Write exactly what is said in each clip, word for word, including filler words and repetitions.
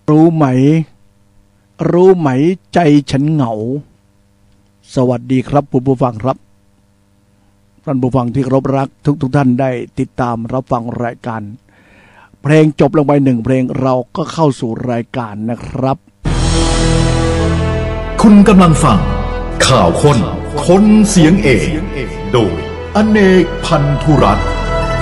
รู้ไหมรู้ไหมใจฉันเหงาสวัสดีครับผู้ผู้ฟังครับท่านผู้ฟังที่เคารพรักทุกทุกท่านได้ติดตามรับฟังรายการเพลงจบลงไปหนึ่งเพลงเราก็เข้าสู่รายการนะครับคุณกำลังฟังข่าวคนคนเสียงเอกโดยอเนกพันธุรัตน์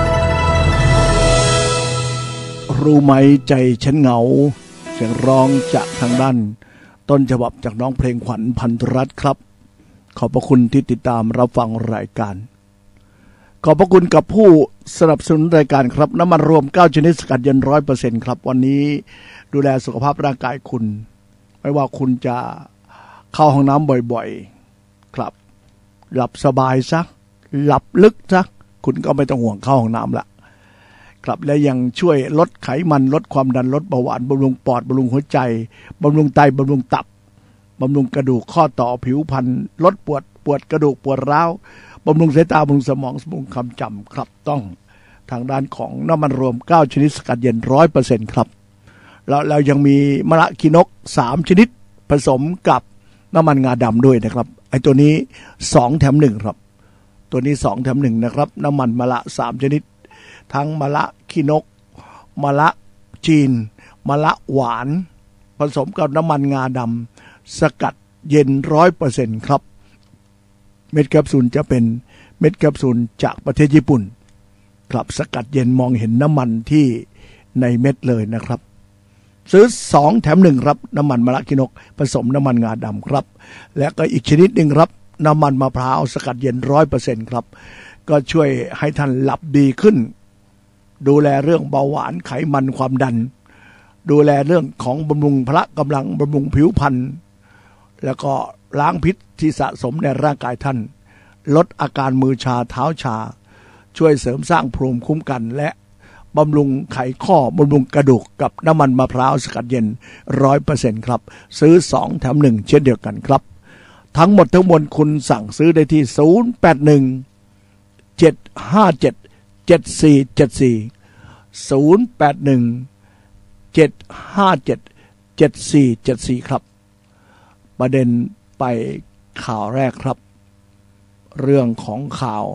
รู้ไหมใจฉันเหงาเสียงร้องจากทางด้านต้นฉบับจากน้องเพลงขวัญพันธุรัตน์ครับขอบพระคุณที่ติดตามรับฟังรายการขอบพระคุณกับผู้สนับสนุนรายการครับน้ำมันรวมเก้าชนิดสกัดเย็น ร้อยเปอร์เซ็นต์ ครับวันนี้ดูแลสุขภาพร่างกายคุณไม่ว่าคุณจะเข้าห้องน้ำบ่อยๆครับหลับสบายซะหลับลึกซะคุณก็ไม่ต้องห่วงเข้าห้องน้ำละครับและยังช่วยลดไขมันลดความดันลดเบาหวานบำรุงปอดบำรุงหัวใจบำรุงไตบำรุงตับบำรุงกระดูกข้อต่อผิวพรรณลดปวดปวดกระดูกปวดร้าวบำรุงสายตาบำรุงสมองบำรุงความจำครับต้องทางด้านของน้ำมันรวมเก้าชนิดสกัดเย็น ร้อยเปอร์เซ็นต์ ครับแล้วเรายังมีมะระขี้นกสามชนิดผสมกับน้ำมันงาดำด้วยนะครับไอ้ตัวนี้สองแถมหนึ่งครับตัวนี้สองแถมหนึ่งนะครับน้ำมันมะระสามชนิดทั้งมะระขี้นกมะระจีนมะระหวานผสมกับน้ำมันงาดำสกัดเย็น ร้อยเปอร์เซ็นต์ ครับเม็ดแคปซูลจะเป็นเม็ดแคปซูลจากประเทศญี่ปุ่นครับสกัดเย็นมองเห็นน้ำมันที่ในเม็ดเลยนะครับซื้อสองแถมหนึ่งครับน้ำมันมะระขี้นกผสมน้ำมันงาดำครับและก็อีกชนิดหนึ่งครับน้ำมันมะพร้าวสกัดเย็น ร้อยเปอร์เซ็นต์ ครับก็ช่วยให้ท่านหลับดีขึ้นดูแลเรื่องเบาหวานไขมันความดันดูแลเรื่องของบำรุงพละกำลังบำรุงผิวพรรณแล้วก็ล้างพิษที่สะสมในร่างกายท่านลดอาการมือชาเท้าชาช่วยเสริมสร้างภูมิคุ้มกันและบำรุงไขข้อบำรุงกระดูกกับน้ำมันมะพร้าวสกัดเย็น ร้อยเปอร์เซ็นต์ ครับซื้อสองแถมหนึ่งเช่นเดียวกันครับทั้งหมดทั้งมวลคุณสั่งซื้อได้ที่ศูนย์ แปด หนึ่ง เจ็ด ห้า เจ็ด เจ็ด สี่ เจ็ด สี่ ศูนย์ แปด หนึ่ง เจ็ด ห้า เจ็ด เจ็ด สี่ เจ็ด สี่ครับประเด็นไปข่าวแรกครับเรื่องของข่าว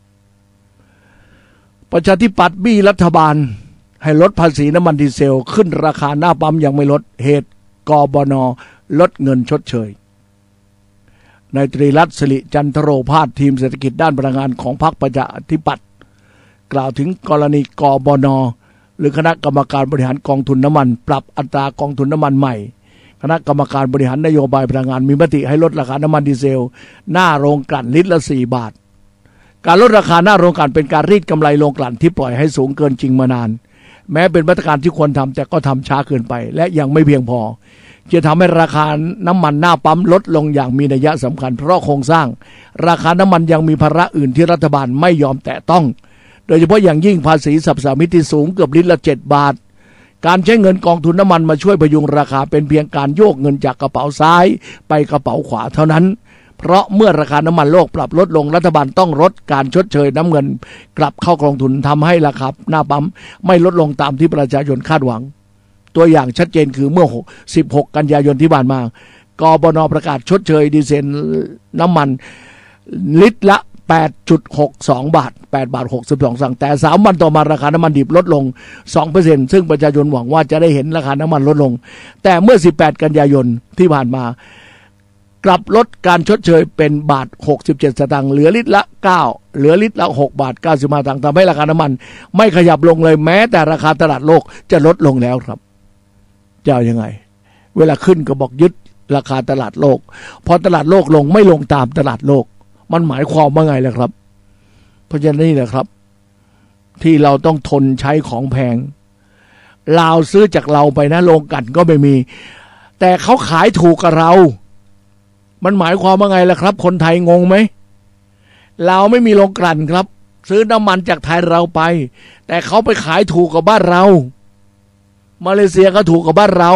ประชาธิปัตย์บี้รัฐบาลให้ลดภาษีน้ำมันดีเซลขึ้นราคาหน้าปั๊มยังไม่ลดเหตุกบน.ลดเงินชดเชยนายตรีรัตน์สิริจันทโรภาสทีมเศรษฐกิจด้านพลังงานของพรรคประชาธิปัตย์กล่าวถึงกรณีกบน.หรือคณะกรรมการบริหารกองทุนน้ำมันปรับอัตรากองทุนน้ำมันใหม่คณะกรรมการบริหารนโยบายพลังงานมีมติให้ลดราคาน้ำมันดีเซลหน้าโรงกลั่นลิตรละสี่บาทการลดราคาหน้าโรงกลั่นเป็นการรีดกำไรโรงกลั่นที่ปล่อยให้สูงเกินจริงมานานแม้เป็นมาตรการที่ควรทำแต่ก็ทำช้าเกินไปและยังไม่เพียงพอจะทำให้ราคาน้ำมันหน้าปั๊มลดลงอย่างมีนัยสำคัญเพราะโครงสร้างราคาน้ำมันยังมีภาระอื่นที่รัฐบาลไม่ยอมแตะต้องโดยเฉพาะอย่างยิ่งภาษีสรรพสามิตที่สูงเกือบลิตรละเจ็ดบาทการใช้เงินกองทุนน้ำมันมาช่วยพยุงราคาเป็นเพียงการโยกเงินจากกระเป๋าซ้ายไปกระเป๋าขวาเท่านั้นเพราะเมื่อราคาน้ำมันโลกปรับลดลงรัฐบาลต้องลดการชดเชยน้ำเงินกลับเข้ากองทุนทำให้ราคาหน้าปั๊มไม่ลดลงตามที่ประชาชนคาดหวังตัวอย่างชัดเจนคือเมื่อสิบหกกันยายนที่ผ่านมากบน.ประกาศชดเชยดีเซลน้ำมันลิตรละ แปดจุดหกสอง บาทแปดบาทหกสิบสองสตางค์แต่สามวันต่อมาราคาน้ำมันดิบลดลง สองเปอร์เซ็นต์ ซึ่งประชาชนหวังว่าจะได้เห็นราคาน้ำมันลดลงแต่เมื่อสิบแปดกันยายนที่ผ่านมากลับลดการชดเชยเป็นบาทหกสิบเจ็ดสตางค์เหลือลิตรละเก้าเหลือลิตรละหกบาทเก้าสิบห้าสตางค์ทำให้ราคาน้ำมันไม่ขยับลงเลยแม้แต่ราคาตลาดโลกจะลดลงแล้วครับจะเอายังไงเวลาขึ้นก็บอกยึดราคาตลาดโลกพอตลาดโลกลงไม่ลงตามตลาดโลกมันหมายความว่าไงล่ะครับเพราะฉะนั้นนี่แหละครับที่เราต้องทนใช้ของแพงลาวซื้อจากเราไปนะโรงกลั่นก็ไม่มีแต่เขาขายถูกกับเรามันหมายความว่าไงล่ะครับคนไทยงงไหมเราไม่มีโรงกลั่นครับซื้อน้ำมันจากไทยเราไปแต่เขาไปขายถูกกับบ้านเรามาเลเซียก็ถูกกับบ้านเรา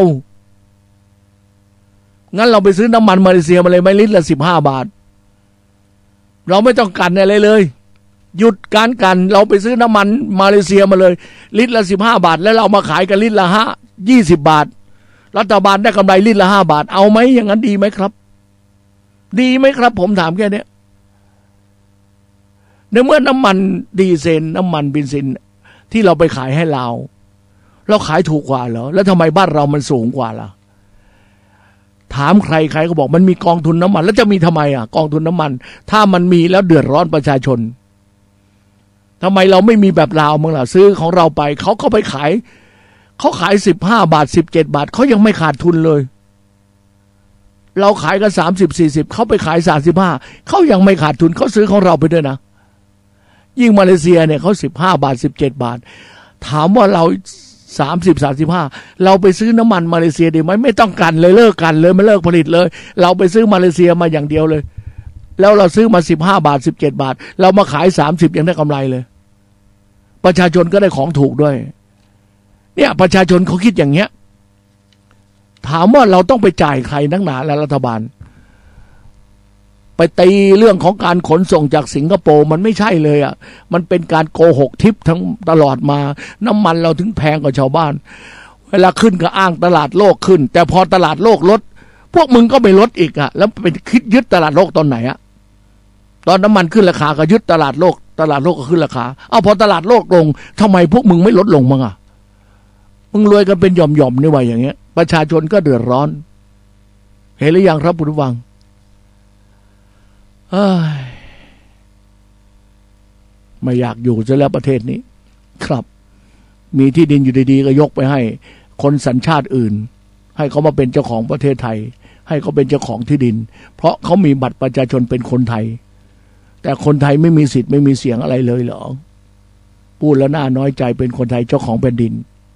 งั้นเราไปซื้อน้ำมันมาเลเซียมาเลยไม่ลิตรละสิบห้าบาทเราไม่ต้องกันอะไรเลยหยุดการกันเราไปซื้อน้ำมันมาเลเซียมาเลยลิตรละสิบห้าบาทแล้วเรามาขายกันลิตรละห้ายี่สิบบาทรัฐบาลได้กำไรลิตรละห้าบาทเอาไหมอย่างนั้นดีไหมครับดีไหมครับผมถามแค่นี้ในเมื่อน้ำมันดีเซลน้ำมันเบนซินที่เราไปขายให้ลาวเราขายถูกกว่าเหรอแล้วทำไมบ้านเรามันสูงกว่าล่ะถามใครใครก็บอกมันมีกองทุนน้ำมันแล้วจะมีทำไมอ่ะกองทุนน้ำมันถ้ามันมีแล้วเดือดร้อนประชาชนทำไมเราไม่มีแบบลาวมั้งล่ะซื้อของเราไปเขาก็ไปขายเขาขายสิบห้าบาทสิบเจ็ดบาทเขายังไม่ขาดทุนเลยเราขายกันสามสิบสี่สิบเขาไปขายสามสิบห้าเขายังไม่ขาดทุนเขาซื้อของเราไปด้วยนะยิ่งมาเลเซียเนี่ยเขาสิบห้าบาทสิบเจ็ดบาทถามว่าเราสามสิบสามสิบห้าเราไปซื้อน้ำมันมาเลเซียดีไหมไม่ต้องกันเลยเลิกกันเลยไม่เลิกผลิตเลยเราไปซื้อมาเลเซียมาอย่างเดียวเลยแล้วเราซื้อมาสิบห้าบาทสิบเจ็ดบาทเรามาขายสามสิบยังได้กำไรเลยประชาชนก็ได้ของถูกด้วยเนี่ยประชาชนเขาคิดอย่างเงี้ยถามว่าเราต้องไปจ่ายใครนักหนาและรัฐบาลไปตีเรื่องของการขนส่งจากสิงคโปร์มันไม่ใช่เลยอ่ะมันเป็นการโกหกทิพย์ทั้งตลอดมาน้ำมันเราถึงแพงกว่าชาวบ้านเวลาขึ้นก็อ้างตลาดโลกขึ้นแต่พอตลาดโลกลดพวกมึงก็ไม่ลดอีกอ่ะแล้วเป็นคิดยึดตลาดโลกตอนไหนอ่ะตอนน้ำมันขึ้นราคาก็ยึดตลาดโลกตลาดโลกก็ขึ้นราคาเอาพอตลาดโลกลงทำไมพวกมึงไม่ลดลงมั้งอ่ะมึงรวยกันเป็นหย่อมๆนี่ว่าอย่างเงี้ยประชาชนก็เดือดร้อนเห็นหรือยังครับคุณผู้ฟังไม่อยากอยู่ซะแล้วประเทศนี้ครับมีที่ดินอยู่ดีๆก็ยกไปให้คนสัญชาติอื่นให้เขามาเป็นเจ้าของประเทศไทยให้เขาเป็นเจ้าของที่ดินเพราะเขามีบัตรประชาชนเป็นคนไทยแต่คนไทยไม่มีสิทธิ์ไม่มีเสียงอะไรเลยเหรอพูดแล้วน่าน้อยใจเป็นคนไทยเจ้าของแผ่นดิน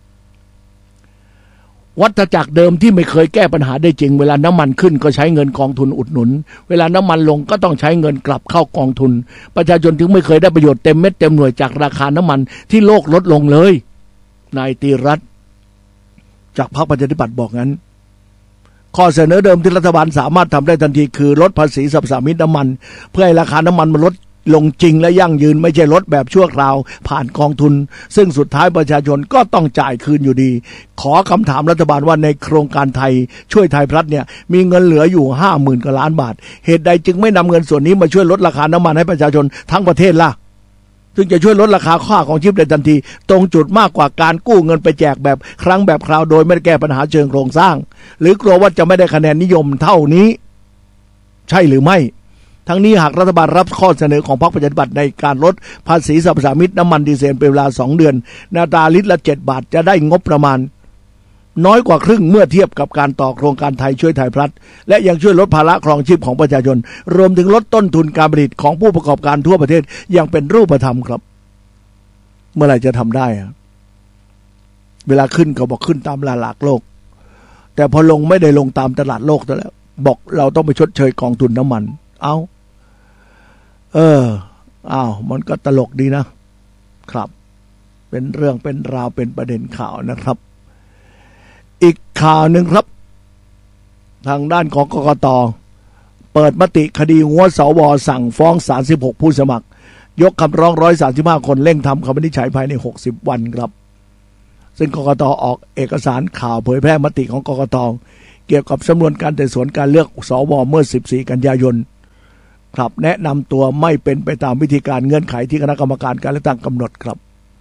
วัฏจักรเดิมที่ไม่เคยแก้ปัญหาได้จริงเวลาน้ำมันขึ้นก็ใช้เงินกองทุนอุดหนุนเวลาน้ำมันลงก็ต้องใช้เงินกลับเข้ากองทุนประชาชนถึงไม่เคยได้ประโยชน์เต็มเม็ดเต็มหน่วยจากราคาน้ำมันที่โลกลดลงเลยนายตีรัตน์จากพรรคประชาธิปัตย์บอกงั้นข้อเสนอเดิมที่รัฐบาลสามารถทำได้ทันทีคือลดภาษีสรรพสามิตน้ำมันเพื่อให้ราคาน้ำมันมันลดลงจริงและยั่งยืนไม่ใช่ลดแบบชั่วคราวผ่านกองทุนซึ่งสุดท้ายประชาชนก็ต้องจ่ายคืนอยู่ดีขอคำถามรัฐบาลว่าในโครงการไทยช่วยไทยพลัสเนี่ยมีเงินเหลืออยู่ ห้าหมื่น กว่าล้านบาทเหตุใดจึงไม่นำเงินส่วนนี้มาช่วยลดราคาน้ำมันให้ประชาชนทั้งประเทศล่ะซึ่งจะช่วยลดราคาค่าของชีพได้ทันทีตรงจุดมากกว่าการกู้เงินไปแจกแบบครั้งแบบคราวโดยไม่ได้แก้ปัญหาเชิงโครงสร้างหรือกลัวว่าจะไม่ได้คะแนนนิยมเท่านี้ใช่หรือไม่ทั้งนี้หากรัฐบาลรับข้อเสนอของพรรคประชาธิปัตย์ในการลดภาษีสรรพสามิตน้ำมันดีเซลเป็นเวลาสองเดือนนาตาลิตรละเจ็ดบาทจะได้งบประมาณน้อยกว่าครึ่งเมื่อเทียบกับการต่อโครงการไทยช่วยไทยพลัสและยังช่วยลดภาระครองชีพของประชาชนรวมถึงลดต้นทุนการผลิตของผู้ประกอบการทั่วประเทศอย่างเป็นรูปธรรมครับเมื่อไหร่จะทำได้อะเวลาขึ้นก็บอกขึ้นตามตลาดโลกแต่พอลงไม่ได้ลงตามตลาดโลกแต่แล้วบอกเราต้องไปชดเชยกองทุนน้ำมันเอาเอออ้าวมันก็ตลกดีนะครับเป็นเรื่องเป็นราวเป็นประเด็นข่าวนะครับอีกข่าวหนึ่งครับทางด้านของกกต.เปิดมติคดีหัวสว.สั่งฟ้องสามสิบหกผู้สมัครยกคำร้องหนึ่งร้อยสามสิบห้าคนเร่งทำคำวินิจฉัยภายในหกสิบวันครับซึ่งกกต.ออกเอกสารข่าวเผยแพร่มติของกกต.เกี่ยวกับสำนวนการไต่สวนการเลือกสว.เมื่อสิบสี่กันยายนครับแนะนำตัวไม่เป็นไปตามวิธีการเงื่อนไขที่คณะกรรมการการเลือกตั้งกำหนดครับ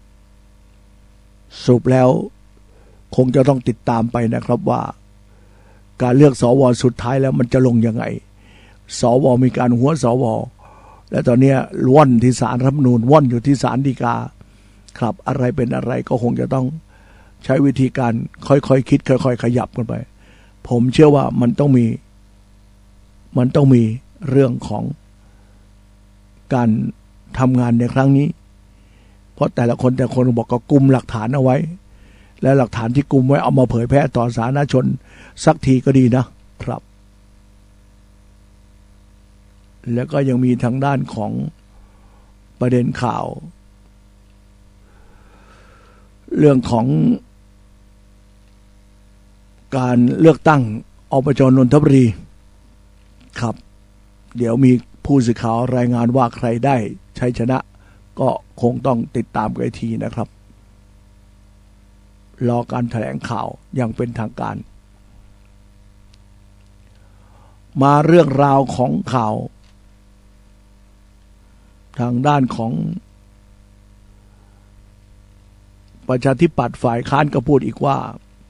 สรุปแล้วคงจะต้องติดตามไปนะครับว่าการเลือกสวสุดท้ายแล้วมันจะลงยังไงสวมีการหัวสวและตอนนี้ว่อนที่ศาลรัฐธรรมนูญว่อนอยู่ที่ศาลฎีกาครับอะไรเป็นอะไรก็คงจะต้องใช้วิธีการค่อยๆ ค, คิดค่อยๆขยับกันไปผมเชื่อว่ามันต้องมีมันต้องมีเรื่องของการทำงานในครั้งนี้เพราะแต่ละคนแต่คนบอกก็กุมหลักฐานเอาไว้และหลักฐานที่กุมไว้เอามาเผยแพร่ต่อสาธารณชนสักทีก็ดีนะครับแล้วก็ยังมีทางด้านของประเด็นข่าวเรื่องของการเลือกตั้งอบจ.นนทบุรีครับเดี๋ยวมีผู้สื่อข่าวรายงานว่าใครได้ชัยชนะก็คงต้องติดตามกันอีกทีนะครับรอการแถลงข่าวอย่างเป็นทางการมาเรื่องราวของข่าวทางด้านของประชาธิปัตย์ฝ่ายค้านก็พูดอีกว่า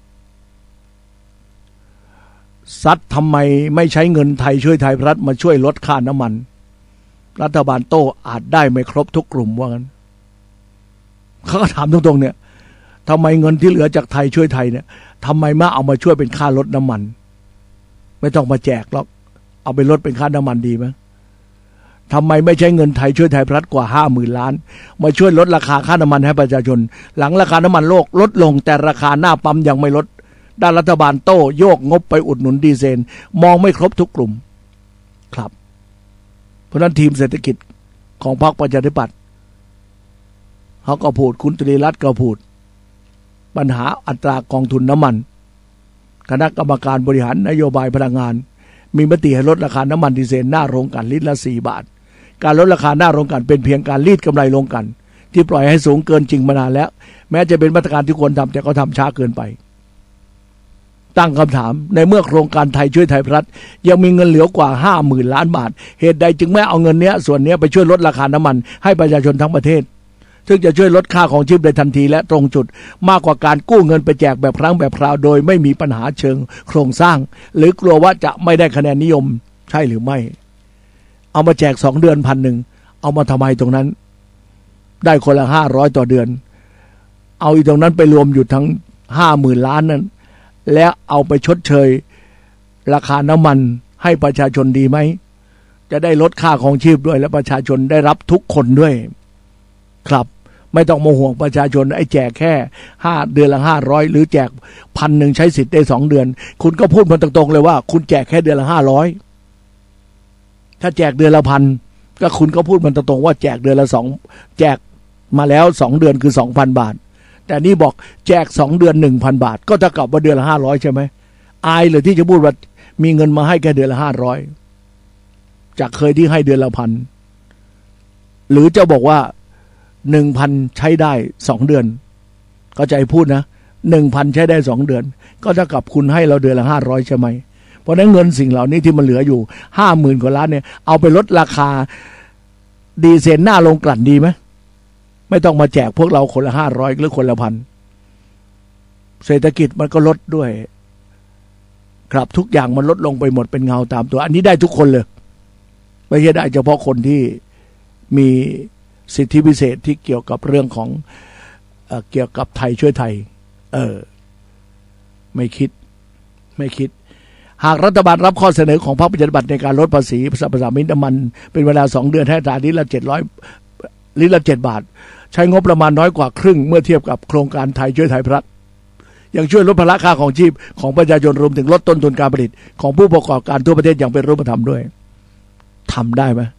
ซัดทำไมไม่ใช้เงินไทยช่วยไทยรัฐมาช่วยลดค่าน้ำมันรัฐบาลโต้อาจได้ไม่ครบทุกกลุ่มว่างั้นเขาก็ถามตรงๆเนี่ยทำไมเงินที่เหลือจากไทยช่วยไทยเนี่ยทำไมไม่เอามาช่วยเป็นค่าลดน้ำมันไม่ต้องมาแจกหรอกเอาไปลดเป็นค่าน้ำมันดีไหมทำไมไม่ใช้เงินไทยช่วยไทยรัฐกว่าห้าหมื่นล้านมาช่วยลดราคาค่าน้ำมันให้ประชาชนหลังราคาน้ำมันโลกลดลงแต่ราคาหน้าปั๊มยังไม่ลดด้านรัฐบาลโต้โยกงบไปอุดหนุนดีเซลมองไม่ครบทุกกลุ่มครับเพราะนั้นทีมเศรษฐกิจของพรรคประชาธิปัตย์เขาก็พูดคุณตรีรัตน์ก็พูดปัญหาอัตรากองทุนน้ำมันคณะกรรมการบริหารนโยบายพลังงานมีมติให้ลดราคาน้ำมันดีเซลหน้าโรงกลั่นลิตรละสี่บาทการลดราคาหน้าโรงกลั่นเป็นเพียงการรีดกำไรโรงกลั่นที่ปล่อยให้สูงเกินจริงมานานแล้วแม้จะเป็นมาตรการที่ควรทำแต่ก็ทำช้าเกินไปตั้งคำถามในเมื่อโครงการไทยช่วยไทยรัฐยังมีเงินเหลือกว่าห้าหมื่นล้านบาทเหตุใดจึงไม่เอาเงินนี้ส่วนนี้ไปช่วยลดราคาน้ำมันให้ประชาชนทั้งประเทศซึ่งจะช่วยลดค่าของชีพได้ทันทีและตรงจุดมากกว่าการกู้เงินไปแจกแบบครั้งแบบคราวโดยไม่มีปัญหาเชิงโครงสร้างหรือกลัวว่าจะไม่ได้คะแนนนิยมใช่หรือไม่เอามาแจกสองเดือนพันหนึ่งเอามาทำไมตรงนั้นได้คนละห้าร้อยต่อเดือนเอาอีกตรงนั้นไปรวมอยู่ทั้งห้าหมื่นล้านนั้นแล้วเอาไปชดเชยราคาน้ำมันให้ประชาชนดีไหมจะได้ลดค่าของชีพด้วยและประชาชนได้รับทุกคนด้วยครับไม่ต้องมาห่วงประชาชนไอ้แจกแค่ห้าเดือนละห้าร้อยหรือแจกพันหนึ่งใช้สิทธิ์ได้สองเดือนคุณก็พูดมาตรงๆเลยว่าคุณแจกแค่เดือนละห้าร้อยถ้าแจกเดือนละพันก็คุณก็พูดมันตรงๆว่าแจกเดือนละสองแจกมาแล้วสองเดือนคือสองพันบาทแต่นี่บอกแจกสองเดือนหนึ่งพันบาทก็เท่ากับว่าเดือนละห้าร้อยใช่ไหมอายเลยที่จะพูดว่ามีเงินมาให้แค่เดือนละห้าร้อยจากเคยที่ให้เดือนละพันหรือจะบอกว่าหนึ่งพันใช้ได้สองเดือนเข้าใจพูดนะหนึ่งพันใช้ได้สองเดือนก็เท่ากับคุณให้เราเดือนละห้าร้อยใช่ไหมเพราะนั้นเงินสิ่งเหล่านี้ที่มันเหลืออยู่ห้าหมื่นกว่าล้านเนี่ยเอาไปลดราคาดีเซลหน้าโรงกลั่นดีไหมไม่ต้องมาแจกพวกเราคนละห้าร้อยหรือคนละพันเศรษฐกิจมันก็ลดด้วยครับทุกอย่างมันลดลงไปหมดเป็นเงาตามตัวอันนี้ได้ทุกคนเลยไม่ใช่ได้เฉพาะคนที่มีสิทธิพิเศษที่เกี่ยวกับเรื่องของเอ่อเกี่ยวกับไทยช่วยไทยเออไม่คิดไม่คิดหากรัฐบาลรับข้อเสนอของพรรคประชาธิปัตย์ในการลดภาษีสรรพสามิตน้ำมันเป็นเวลาสองเดือนให้อัตราลิตรละเจ็ดร้อยลิตรละเจ็ดบาทใช้งบประมาณน้อยกว่าครึ่งเมื่อเทียบกับโครงการไทยช่วยไทยรัฐยังช่วยลดภาระค่าของชีพของประชาชนรวมถึงลดต้นทุนการผลิตของผู้ประกอบการทั่วประเทศอย่างเป็นรูปธรรมด้วยทำได้ไหม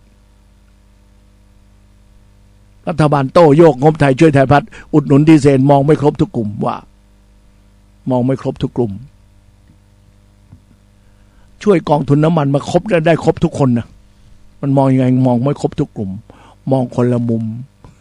รัฐบาลโต้โยกงบไทยช่วยไทยรัฐอุดหนุนดีเซลมองไม่ครบทุกกลุ่มว่ามองไม่ครบทุกกลุ่มช่วยกองทุนน้ำมันมาครบได้ได้ครบทุกคนนะมันมองยังไงมองไม่ครบทุกกลุ่มมองคนละมุม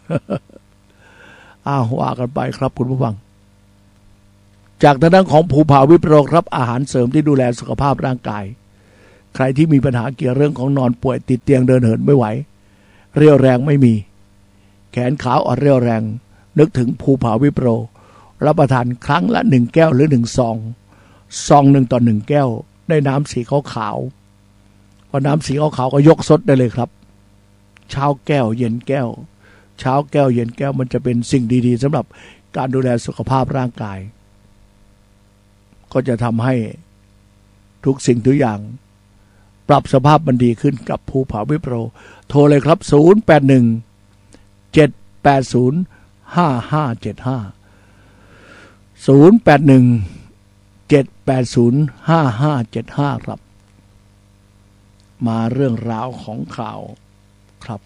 อ้าวว่ากันไปครับคุณผู้ฟังจากทางด้านของภูผาวิปโรครับอาหารเสริมที่ดูแลสุขภาพร่างกายใครที่มีปัญหาเกี่ยวเรื่องของนอนป่วยติดเตียงเดินเหินไม่ไหวเรี่ยวแรงไม่มีแขนขาอ่อนเรี่ยวแรงนึกถึงภูผาวิปโรรับประทานครั้งละหนึ่งแก้วหรือหนึ่งซองซองหนึ่งต่อหนึ่งแก้วได้น้ำสีขาวขาวพอน้ำสีขาวขาวก็ยกซดได้เลยครับเช้าแก้วเย็นแก้วเช้าแก้วเย็นแก้วมันจะเป็นสิ่งดีๆสำหรับการดูแลสุขภาพร่างกายก็จะทำให้ทุกสิ่งทุกอย่างปรับสภาพมันดีขึ้นกับภูผาวิปโรโทรเลยครับศูนย์ แปด หนึ่ง เจ็ด แปด ศูนย์ ห้า ห้า เจ็ด ห้า ศูนย์ แปด หนึ่ง เจ็ด แปด ศูนย์ ห้า ห้า เจ็ด ห้าครับมาเรื่องราวของข่าวครับ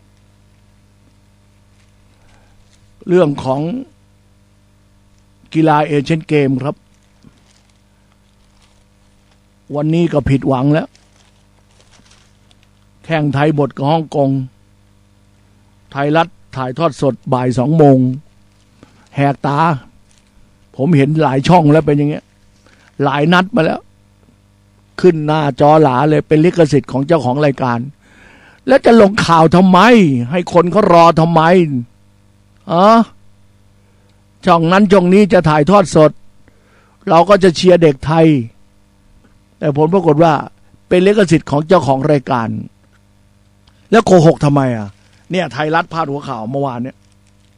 เรื่องของกีฬาเอเชียนเกมครับวันนี้ก็ผิดหวังแล้วแข่งไทยหมดกับฮ่องกงไทยรัฐถ่ายทอดสดบ่ายสองโมงแหกตาผมเห็นหลายช่องแล้วเป็นอย่างเงี้ยหลายนัดมาแล้วขึ้นหน้าจอหลาเลยเป็นลิขสิทธิ์ของเจ้าของรายการแล้วจะลงข่าวทำไมให้คนเขารอทำไมอ๋อช่องนั้นช่องนี้จะถ่ายทอดสดเราก็จะเชียร์เด็กไทยแต่ผลปรากฏว่าเป็นลิขสิทธิ์ของเจ้าของรายการแล้วโกหกทำไมอ่ะเนี่ยไทยรัฐพาดหัวข่าวเมื่อวานเนี่ย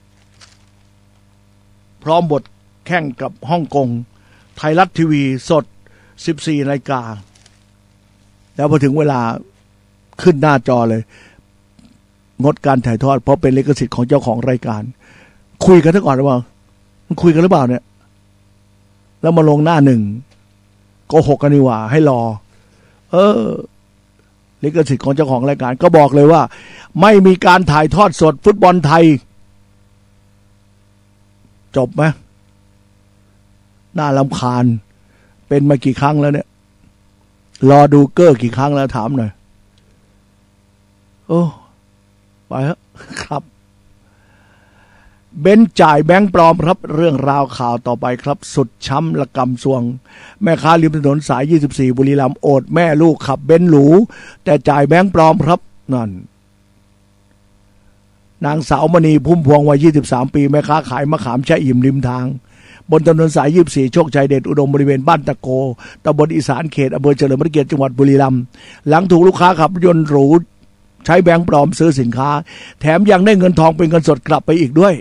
พร้อมบทแข่งกับฮ่องกงไทยรัฐทีวีสดสิบสี่นาฬิกาแล้วพอถึงเวลาขึ้นหน้าจอเลยงดการถ่ายทอดเพราะเป็นลิขสิทธิ์ของเจ้าของรายการคุยกันซะก่อนหรือเปล่ามันคุยกันหรือเปล่าเนี่ยแล้วมาลงหน้าหนึ่งโกหกกันนี่หว่าให้รอเออลิขสิทธิ์ของเจ้าของรายการก็บอกเลยว่าไม่มีการถ่ายทอดสดฟุตบอลไทยจบไหมน่ารำคาญเป็นมากี่ครั้งแล้วเนี่ยรอดูเกอร์กี่ครั้งแล้วถามหน่อยโอ้ไปครับครับเบนจ่ายแบงค์ปลอมครับเรื่องราวข่าวต่อไปครับสุดช้ำระกำซวงแม่ค้าริมถนนสายยี่สิบสี่บุรีรัมย์โอดแม่ลูกขับเบนซ์หรูแต่จ่ายแบงค์ปลอมครับนั่นนางสาวมณีพุ่มพวงวัยยี่สิบสามปีแม่ค้าขายมะขามแช่อิ่มริมทางบนถนนสายยี่สิบสี่โชคชัยเดชอุดมบริเวณบ้านตะโกตำบลอีสานเขตอำเภอเฉลิมพระเกียรติจังหวัดบุรีรัมย์หลังถูกลูกค้าขับยนต์หรูใช้แบงค์ปลอมซื้อสินค้าแถมยังได้เงินทองเป็นเงินสดกลับไปอีกด้วย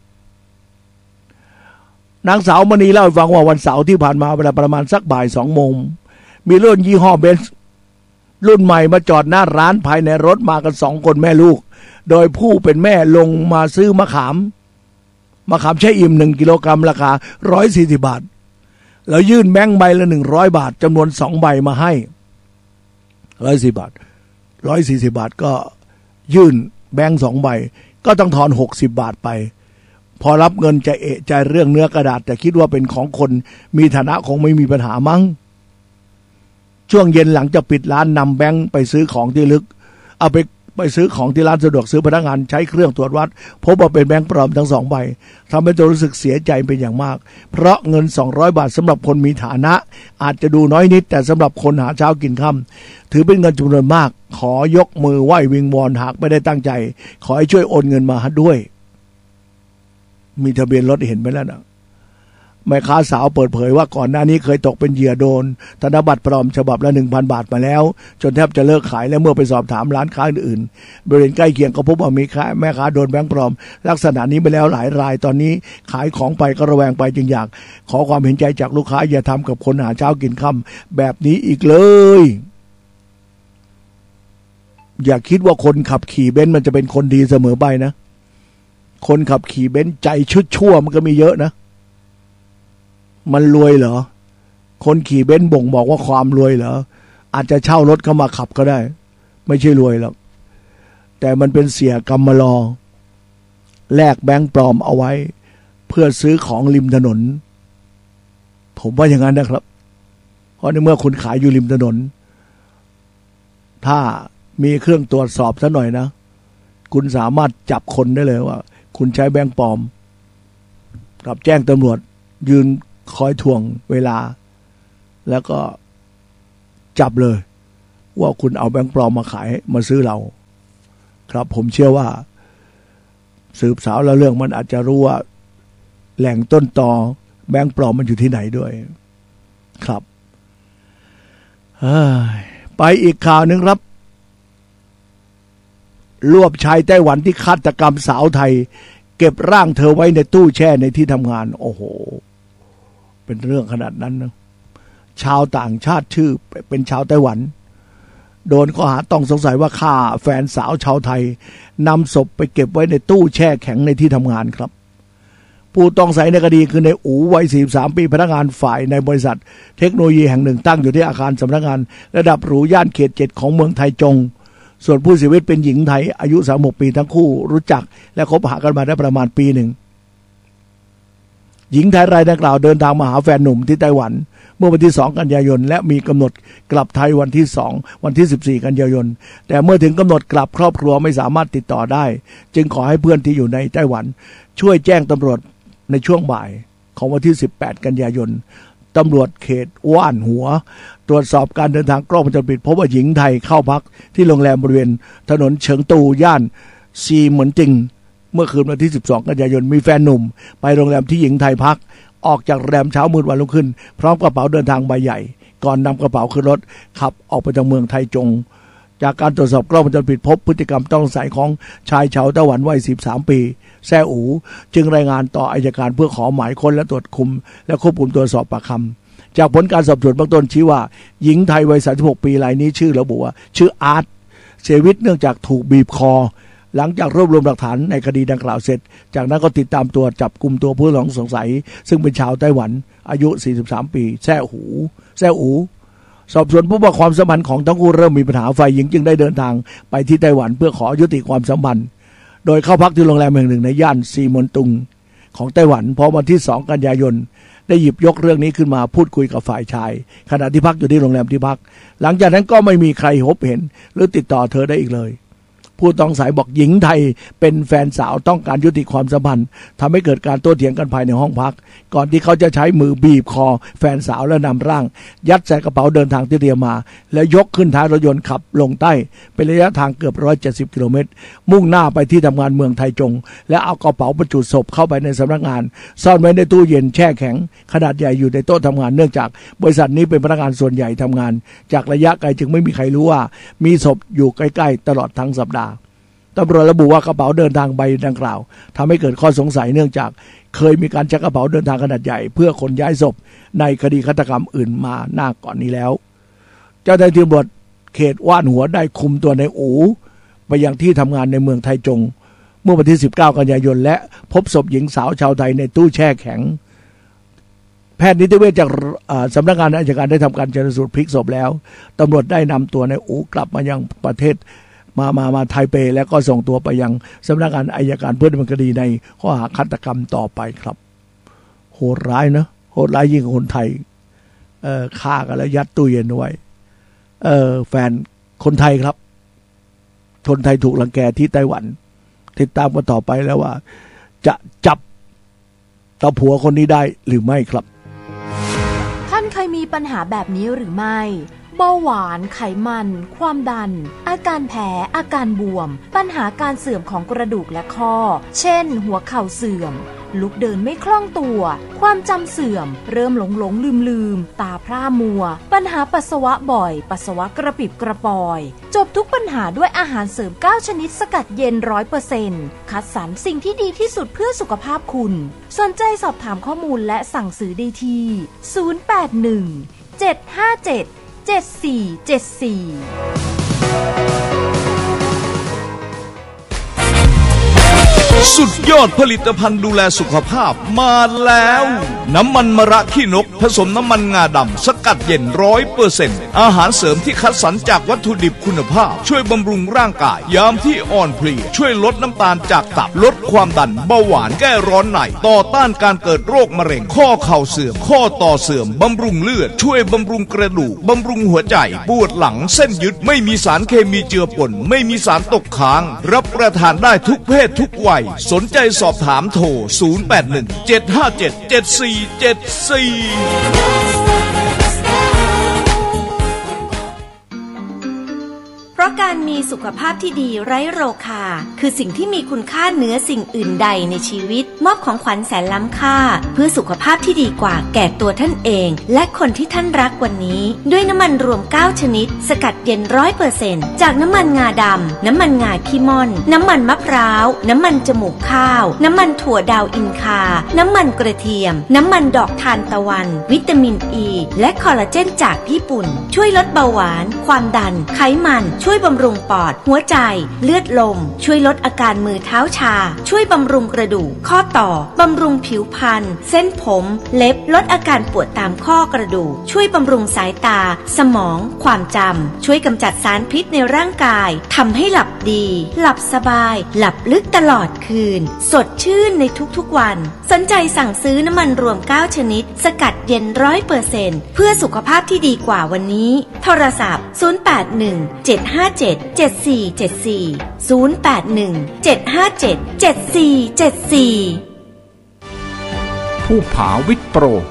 นางสาวมณีเล่าให้ฟังว่าวันเสาร์ที่ผ่านมาเวลาประมาณสักบ่ายสองโมงมีรถยี่ห้อเบนซ์รุ่นใหม่มาจอดหน้าร้านภายในรถมากันสองคนแม่ลูกโดยผู้เป็นแม่ลงมาซื้อมะขามมะขามแช่อิ่มหนึ่งกิโลกรัมราคาร้อยสี่สิบบาทแล้วยื่นแบงค์ใบละหนึ่งร้อยบาทจำนวนสองใบมาให้ร้อยสี่บาทร้อยสี่สิบบาทก็ยื่นแบงค์สองใบก็ต้องทอนหกสิบบาทไปพอรับเงินจะเอะใจเรื่องเนื้อกระดาษแต่คิดว่าเป็นของคนมีฐานะคงไม่มีปัญหามั้งช่วงเย็นหลังจากปิดร้านนำแบงค์ไปซื้อของที่ลึกเอาไปไปซื้อของที่ร้านสะดวกซื้อพนักงานใช้เครื่องตรวจวัดพบว่าเป็นแบงค์ปลอมทั้งสองใบทำให้ตัวรู้สึกเสียใจเป็นอย่างมากเพราะเงินสองร้อยบาทสำหรับคนมีฐานะอาจจะดูน้อยนิดแต่สำหรับคนหาเช้ากินค่ำถือเป็นเงินจำนวนมากขอยกมือไหว้วิงวอนหากไม่ได้ตั้งใจขอให้ช่วยโอนเงินมาด้วยมีทะเบียนรถเห็นไหมแล้วนะแม่ค้าสาวเปิดเผยว่าก่อนหน้านี้เคยตกเป็นเหยื่อโดนธนบัตรปลอมฉบับละ หนึ่งพัน บาทมาแล้วจนแทบจะเลิกขายและเมื่อไปสอบถามร้านค้าอื่นๆบริเวณใกล้เคียงก็พบว่ามีแม่ค้าโดนแบงค์ปลอมลักษณะนี้ไปแล้วหลายรายตอนนี้ขายของไปก็ระแวงไปจึงอยากขอความเห็นใจจากลูกค้าอย่าทำกับคนหาเช้ากินค่ำแบบนี้อีกเลยอย่าคิดว่าคนขับขี่เบนซ์มันจะเป็นคนดีเสมอไปนะคนขับขี่เบนซ์ใจชุดชั่วมันก็มีเยอะนะมันรวยเหรอคนขี่เบนซ์บ่งบอกว่าความรวยเหรออาจจะเช่ารถเข้ามาขับก็ได้ไม่ใช่รวยหรอกแต่มันเป็นเสียกรรมลอแลกแบงค์ปลอมเอาไว้เพื่อซื้อของริมถนนผมว่าอย่างนั้นนะครับเพราะในเมื่อคุณขายอยู่ริมถนนถ้ามีเครื่องตรวจสอบซะหน่อยนะคุณสามารถจับคนได้เลยว่าคุณใช้แบงค์ปลอมกับแจ้งตำรวจยืนคอยทวงเวลาแล้วก็จับเลยว่าคุณเอาแบงค์ปลอมมาขายมาซื้อเราครับผมเชื่อว่าสืบสาวแล้วเรื่องมันอาจจะรู้ว่าแหล่งต้นตอแบงค์ปลอมมันอยู่ที่ไหนด้วยครับไปอีกข่าวหนึ่งครับรวบชายไต้หวันที่ฆาตกรรมสาวไทยเก็บร่างเธอไว้ในตู้แช่ในที่ทำงานโอ้โหเป็นเรื่องขนาดนั้นนะชาวต่างชาติชื่อเป็นชาวไต้หวันโดนข้อหาต้องสงสัยว่าฆ่าแฟนสาวชาวไทยนำศพไปเก็บไว้ในตู้แช่แข็งในที่ทำงานครับผู้ต้องสงสัยในคดีคือในอู๋วัยสี่สิบสามปีพนักงานฝ่ายในบริษัทเทคโนโลยีแห่งหนึ่งตั้งอยู่ที่อาคารสำนักงานระดับหรูย่านเขตเจ็ดของเมืองไทจงส่วนผู้เสียชีวิตเป็นหญิงไทยอายุสามสิบหกปีทั้งคู่รู้จักและคบหากันมาได้ประมาณปีหนึ่งหญิงไทยรายดังกล่าวเดินทางมาหาแฟนหนุ่มที่ไต้หวันเมื่อวันที่สองกันยายนและมีกำหนดกลับไทยวันที่สองวันที่สิบสี่กันยายนแต่เมื่อถึงกำหนดกลับครอบครัวไม่สามารถติดต่อได้จึงขอให้เพื่อนที่อยู่ในไต้หวันช่วยแจ้งตำรวจในช่วงบ่ายของวันที่สิบแปดกันยายนตำรวจเขตว่านหัวตรวจสอบการเดินทางกล้องวงจรปิดพบว่าหญิงไทยเข้าพักที่โรงแรมบริเวณถนนเฉิงตูย่านซีเหมือนจริงเมื่อคืนวันที่สิบสองกันยายนมีแฟนหนุ่มไปโรงแรมที่หญิงไทยพักออกจากโรงแรมเช้ามืดวันรุ่งขึ้นพร้อมกระเป๋าเดินทางใบใหญ่ก่อนนำกระเป๋าขึ้นรถขับออกไปจากเมืองไทจงจากการตรวจสอบกล้องวงจรปิดพบพฤติกรรมต้องสงสัยของชายชาวไต้หวันวัยสิบสามปีแซ่อูจึงรายงานต่ออัยการเพื่อขอหมายค้นและตรวจคุมและควบคุมตัวสอบปากคำจากผลการสอบสวนเบื้องต้นชี้ว่าหญิงไทยวัยสามสิบหกปีรายนี้ชื่อระบุว่าชื่ออาร์ตเสียชีวิตเนื่องจากถูกบีบคอหลังจากรวบรวมหลักฐานในคดีดังกล่าวเสร็จจากนั้นก็ติดตามตัวจับกุมตัวผู้ต้องสงสัยซึ่งเป็นชาวไต้หวันอายุสี่สิบสามปีแซ่หูแซ่อูสอบสวนพบว่าความสัมพันธ์ของทั้งคู่เริ่มมีปัญหาฝ่ายหญิงจึงได้เดินทางไปที่ไต้หวันเพื่อขอยุติความสัมพันธ์โดยเข้าพักที่โรงแรมแห่งหนึ่งในย่านซีมอนตุงของไต้หวันพอวันที่สองกันยายนได้หยิบยกเรื่องนี้ขึ้นมาพูดคุยกับฝ่ายชายขณะที่พักอยู่ที่โรงแรมที่พักหลังจากนั้นก็ไม่มีใครพบเห็นหรือติดต่อเธอได้อีกเลยผู้ต้องสงสัยบอกหญิงไทยเป็นแฟนสาวต้องการยุติความสัมพันธ์ทำให้เกิดการโต้เถียงกันภายในห้องพักก่อนที่เขาจะใช้มือบีบคอแฟนสาวและนำร่างยัดใส่กระเป๋าเดินทางที่เตรียมมาแล้วยกขึ้นท้ายรถยนต์ขับลงใต้เป็นระยะทางเกือบหนึ่งร้อยเจ็ดสิบกิโลเมตรมุ่งหน้าไปที่ทำงานเมืองไทจงและเอากระเป๋าบรรจุศพเข้าไปในสำนักงานซ่อนไว้ในตู้เย็นแช่แข็งขนาดใหญ่อยู่ในโต๊ะทำงานเนื่องจากบริษัทนี้เป็นพนักงานส่วนใหญ่ทำงานจากระยะไกลจึงไม่มีใครรู้ว่ามีศพอยู่ใกล้ๆตลอดทั้งสัปดาห์ตำรวจระบุว่ากระเป๋าเดินทางใบดังกล่าวทำให้เกิดข้อสงสัยเนื่องจากเคยมีการใช้กระเป๋าเดินทางขนาดใหญ่เพื่อขนย้ายศพในคดีฆาตกรรมอื่นมาหน้าก่อนนี้แล้วเจ้าหน้าที่ตำรวจเขตว่านหัวได้คุมตัวในอูไปยังที่ทำงานในเมืองไทจงเมื่อวันที่สิบเก้ากันยายนและพบศพหญิงสาวชาวไทยในตู้แช่แข็งแพทย์นิติเวชจากสำนักงานอัยการได้ทำการชันสูตรพลิกศพแล้วตำรวจได้นำตัวในอูกลับมายังประเทศมามามาไทเปแล้วก็ส่งตัวไปยังสำนักงานอัยการเพื่อดำเนินคดีในข้อหาฆาตกรรมต่อไปครับโหดร้ายนะโหดร้ายยิ่งกว่าคนไทยเอ่อฆ่ากันแล้วยัดตู้เย็นไว้เอ่อแฟนคนไทยครับคนไทยถูกรังแกที่ไต้หวันติดตามกันต่อไปแล้วว่าจะจับตาผัวคนนี้ได้หรือไม่ครับท่านเคยมีปัญหาแบบนี้หรือไม่เบาหวานไขมันความดันอาการแพ้อาการบวมปัญหาการเสื่อมของกระดูกและข้อเช่นหัวเข่าเสื่อมลุกเดินไม่คล่องตัวความจำเสื่อมเริ่มหลงหลงลืมลืมตาพร่ามัวปัญหาปัสสาวะบ่อยปัสสาวะกระปิบกระปอยจบทุกปัญหาด้วยอาหารเสริมเก้าชนิดสกัดเย็น ร้อยเปอร์เซ็นต์ คัดสรรสิ่งที่ดีที่สุดเพื่อสุขภาพคุณสนใจสอบถามข้อมูลและสั่งซื้อได้ที่ศูนย์ แปด หนึ่ง เจ็ด ห้า เจ็ด เจ็ด สี่ เจ็ด สี่สุดยอดผลิตภัณฑ์ดูแลสุขภาพมาแล้วน้ำมันมะระขี้นกผสมน้ำมันงาดำสกัดเย็น ร้อยเปอร์เซ็นต์ อาหารเสริมที่คัดสรรจากวัตถุดิบคุณภาพช่วยบำรุงร่างกายยามที่อ่อนเพลียช่วยลดน้ำตาลจากตับลดความดันเบาหวานแก้ร้อนในต่อต้านการเกิดโรคมะเร็งข้อเข่าเสื่อมข้อต่อเสื่อมบำรุงเลือดช่วยบำรุงกระดูกบำรุงหัวใจปวดหลังเส้นยึดไม่มีสารเคมีเจือปนไม่มีสารตกค้างรับประทานได้ทุกเพศทุกวัยสนใจสอบถามโทรศูนย์ แปด หนึ่ง เจ็ด ห้า เจ็ด เจ็ด สี่ เจ็ด สี่เพราะการมีสุขภาพที่ดีไร้โรคาคือสิ่งที่มีคุณค่าเหนือสิ่งอื่นใดในชีวิตมอบของขวัญแสนล้ำค่าเพื่อสุขภาพที่ดีกว่าแก่ตัวท่านเองและคนที่ท่านรักวันนี้ด้วยน้ำมันรวมเก้าชนิดสกัดเย็น ร้อยเปอร์เซ็นต์ จากน้ำมันงาดำน้ำมันงาขี้ม่อนน้ำมันมะพร้าวน้ำมันจมูกข้าวน้ำมันถั่วดาวอินคาน้ำมันกระเทียมน้ำมันดอกทานตะวันวิตามินอ e, ีและคอลลาเจนจากญี่ปุ่นช่วยลดเบาหวานความดันไขมันช่วยบำรุงปอดหัวใจเลือดลมช่วยลดอาการมือเท้าชาช่วยบำรุงกระดูกข้อต่อบำรุงผิวพรรณเส้นผมเล็บลดอาการปวดตามข้อกระดูกช่วยบำรุงสายตาสมองความจำช่วยกำจัดสารพิษในร่างกายทำให้หลับดีหลับสบายหลับลึกตลอดคืนสดชื่นในทุกๆวันสนใจสั่งซื้อน้ำมันรวมเก้าชนิดสกัดเย็น ร้อยเปอร์เซ็นต์ เพื่อสุขภาพที่ดีกว่าวันนี้โทรศัพท์ศูนย์ แปด หนึ่ง เจ็ด ห้า เจ็ด เจ็ด สี่ เจ็ด สี่ ศูนย์ แปด หนึ่ง เจ็ด ห้า เจ็ด เจ็ด สี่ เจ็ด สี่ภูผาวิทย์โปร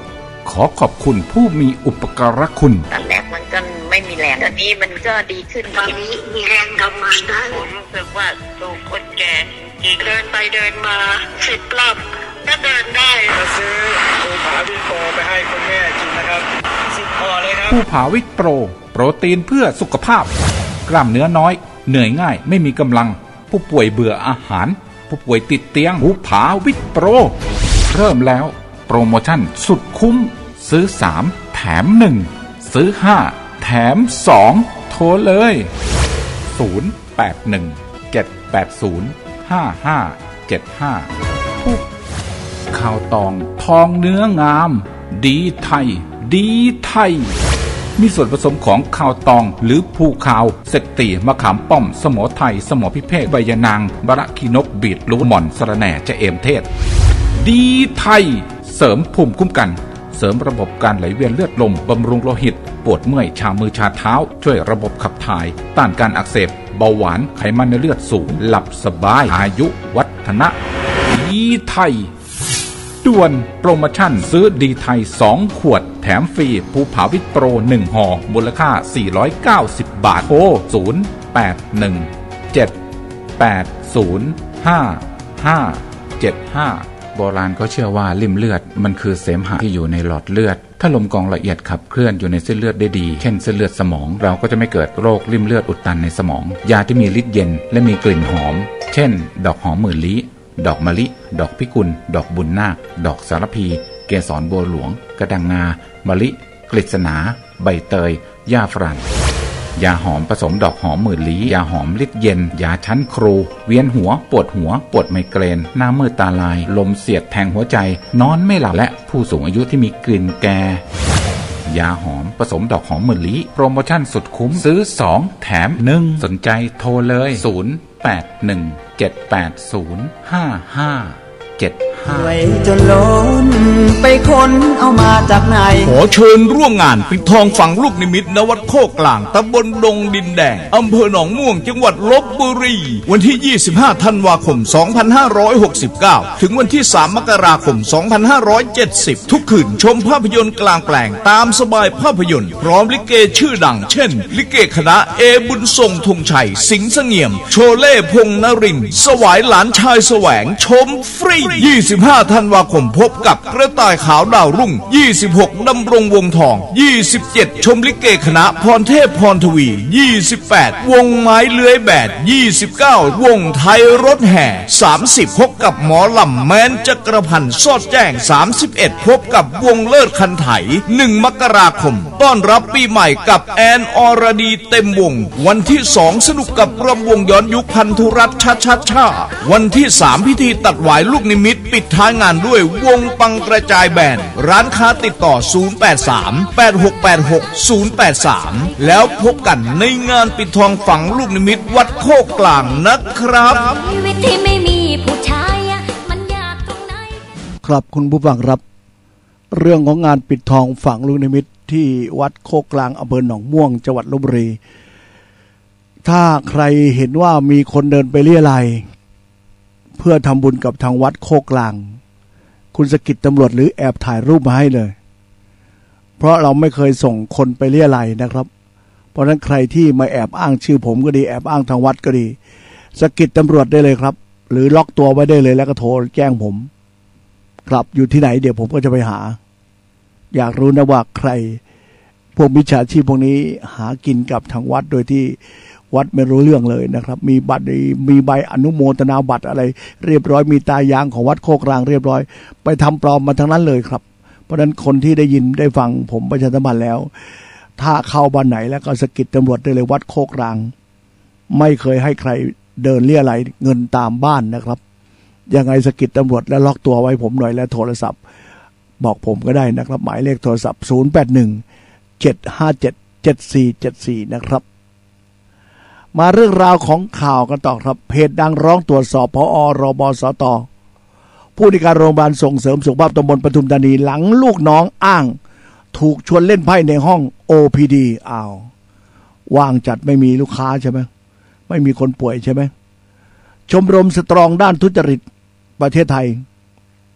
ขอขอบคุณผู้มีอุปการะคุณตอนแรกมันก็ไม่มีแรงตอนนี้มันก็ดีขึ้นตอนนี้มีแรงทำงานได้ผมรู้สึกว่าสูงคนแก่อีกเดินไปเดินมาสิบรอบก็เดินได้มาซื้อภูผาวิตโปรไปให้คุณแม่กินนะครับสิบพอเลยครับภูผาวิตโปรโปรตีนเพื่อสุขภาพกล้ามเนื้อน้อยเหนื่อยง่ายไม่มีกำลังผู้ป่วยเบื่ออาหารผู้ป่วยติดเตียงภูผาวิตโปรเริ่มแล้วโปรโมชั่นสุดคุ้มซื้อสามแถมหนึ่งซื้อห้าแถมสองโทรเลยศูนย์ แปด หนึ่ง เจ็ด แปด ศูนย์ ห้า ห้า เจ็ด ห้าข้าวตองทองเนื้องามดีไทยดีไทยมีส่วนผสมของข้าวตองหรือภูขาวเสกตีมะขามป้อมสมอไทยสมอพิเภกใบยะนางบะระขีนกบีดลูหม่อนสะระแหน่จะเอมเทศดีไทยเสริมภูมิคุ้มกันเสริมระบบการไหลเวียนเลือดลมบำรุงโลหิตปวดเมื่อยชามือชาเท้าช่วยระบบขับถ่ายต้านการอักเสบเบาหวานไขมันในเลือดสูงหลับสบายอายุวัฒนะดีไทยด่วนโปรโมชั่นซื้อดีไทยสองขวดแถมฟรีภูผาวิตโปรหนึ่งห่อมูลค่าสี่ร้อยเก้าสิบบาทโทรศูนย์ แปด หนึ่ง เจ็ด แปด ศูนย์ ห้า ห้า เจ็ด ห้าโบราณก็เชื่อว่าลิ่มเลือดมันคือเสมหะที่อยู่ในหลอดเลือดถ้าลมกรองละเอียดขับเคลื่อนอยู่ในเส้นเลือดได้ดีเช่นเส้นเลือดสมองเราก็จะไม่เกิดโรคลิ่มเลือดอุดตันในสมองยาที่มีฤทธิ์เย็นและมีกลิ่นหอมเช่นดอกหอมหมื่นลี้ดอกมะลิดอกพิกุลดอกบุญนาคดอกสารพีเกสรบัวหลวงกระดังงามะลิกฤษณาใบเตยหญ้าฝรั่งยาหอมผสมดอกหอมหมื่นลี้ยาหอมฤทธิ์เย็นยาชั้นครูเวียนหัวปวดหัวปวดไมเกรนหน้ามืดตาลายลมเสียดแทงหัวใจนอนไม่หลับและผู้สูงอายุที่มีกลิ่นแก่ยาหอมผสมดอกหอมหมื่นลี้โปรโมชั่นสุดคุ้มซื้อสองแถมหนึ่งสนใจโทรเลยศูนย์ แปด หนึ่ง เจ็ด แปด ศูนย์ ห้า ห้า เจ็ด ห้าไว้จนล้นไปค้นเอามาจากไหนขอเชิญร่วมงานปิดทองฝังลูกนิมิตณวัดโคกกลางตำบลดงดินแดงอำเภอหนองม่วงจังหวัดลพบุรีวันที่ยี่สิบห้าธันวาคมสองพันห้าร้อยหกสิบเก้าถึงวันที่สามมกราคมสองพันห้าร้อยเจ็ดสิบทุกคืนชมภาพยนตร์กลางแปลงตามสบายภาพยนตร์พร้อมลิเกชื่อดังเช่นลิเกคณะเอบุญทรงธงชัยสิงห์เสงี่ยมโชเล่พงษ์นรินทร์สวายหลานชายแสวงชมฟรียี่สิบห้าธันวาคมพบกับกระต่ายขาวดาวรุ่งยี่สิบหกดำรงวงทองยี่สิบเจ็ดชมลิเกคณะพรเทพพรทวียี่สิบแปดวงไม้เลื้อยแบดยี่สิบเก้าวงไทยรถแห่สามสิบพบกับหมอลำแมนจักรพันธ์สอดแจ้งสามสิบเอ็ดพบกับวงเลิศคันไถหนึ่งมกราคมต้อนรับปีใหม่กับแอนอรดีเต็มวงวันที่สองสนุกกับรำวงย้อนยุคพันธุรัตน์ชาชาชาวันที่สามพิธีตัดหวายลูกนิมิตปิดท้ายงานด้วยวงปังกระจายแบนร้านค้าติดต่อศูนย์ แปด สาม แปด หก แปด หก ศูนย์ แปด สามแล้วพบกันในงานปิดทองฝังลูกนิมิตวัดโคกกลางนะครับชีวิตที่ไม่มีผู้ชายมันยากตรงไหนครับคุณผู้ฟังครับเรื่องของงานปิดทองฝังลูกนิมิตที่วัดโคกกลางอำเภอหนองม่วงจังหวัดลพบุรีถ้าใครเห็นว่ามีคนเดินไปเรี่ยไรเพื่อทำบุญกับทางวัดโคกกลางคุณสกิดตำรวจหรือแอบถ่ายรูปมาให้เลยเพราะเราไม่เคยส่งคนไปเรี่ยไรนะครับเพราะฉะนั้นใครที่มาแอบอ้างชื่อผมก็ดีแอบอ้างทางวัดก็ดีสกิดตำรวจได้เลยครับหรือล็อกตัวไว้ได้เลยแล้วก็โทรแจ้งผมครับอยู่ที่ไหนเดี๋ยวผมก็จะไปหาอยากรู้นะว่าใครพวกมิจฉาชีพพวกนี้หากินกับทางวัดโดยที่วัดไม่รู้เรื่องเลยนะครับมีบัตรมีใบอนุโมทนาบัตรอะไรเรียบร้อยมีตายางของวัดโคกกลางเรียบร้อยไปทำปลอมมาทั้งนั้นเลยครับเพราะฉะนั้นคนที่ได้ยินได้ฟังผมประชาสัมพันธ์แล้วถ้าเข้าบ้านไหนแล้วก็สกิดตำรวจได้เลยวัดโคกกลางไม่เคยให้ใครเดินเรี่ยไรเงินตามบ้านนะครับยังไงสกิดตำรวจแล้วล็อกตัวไว้ผมหน่อยแล้วโทรศัพท์บอกผมก็ได้นะครับหมายเลขโทรศัพท์ศูนย์ แปด หนึ่ง เจ็ด ห้า เจ็ด เจ็ด สี่ เจ็ด สี่นะครับมาเรื่องราวของข่าวกันต่อครับเพจดังร้องตรวจสอบผอ.รบสต.ผู้ในการโรงพยาบาลส่งเสริมสุขภาพตำบลปทุมธานีหลังลูกน้องอ้างถูกชวนเล่นไพ่ในห้อง โอ พี ดี อ้าวว่างจัดไม่มีลูกค้าใช่ไหมไม่มีคนป่วยใช่ไหมชมรมสตรองด้านทุจริตประเทศไทย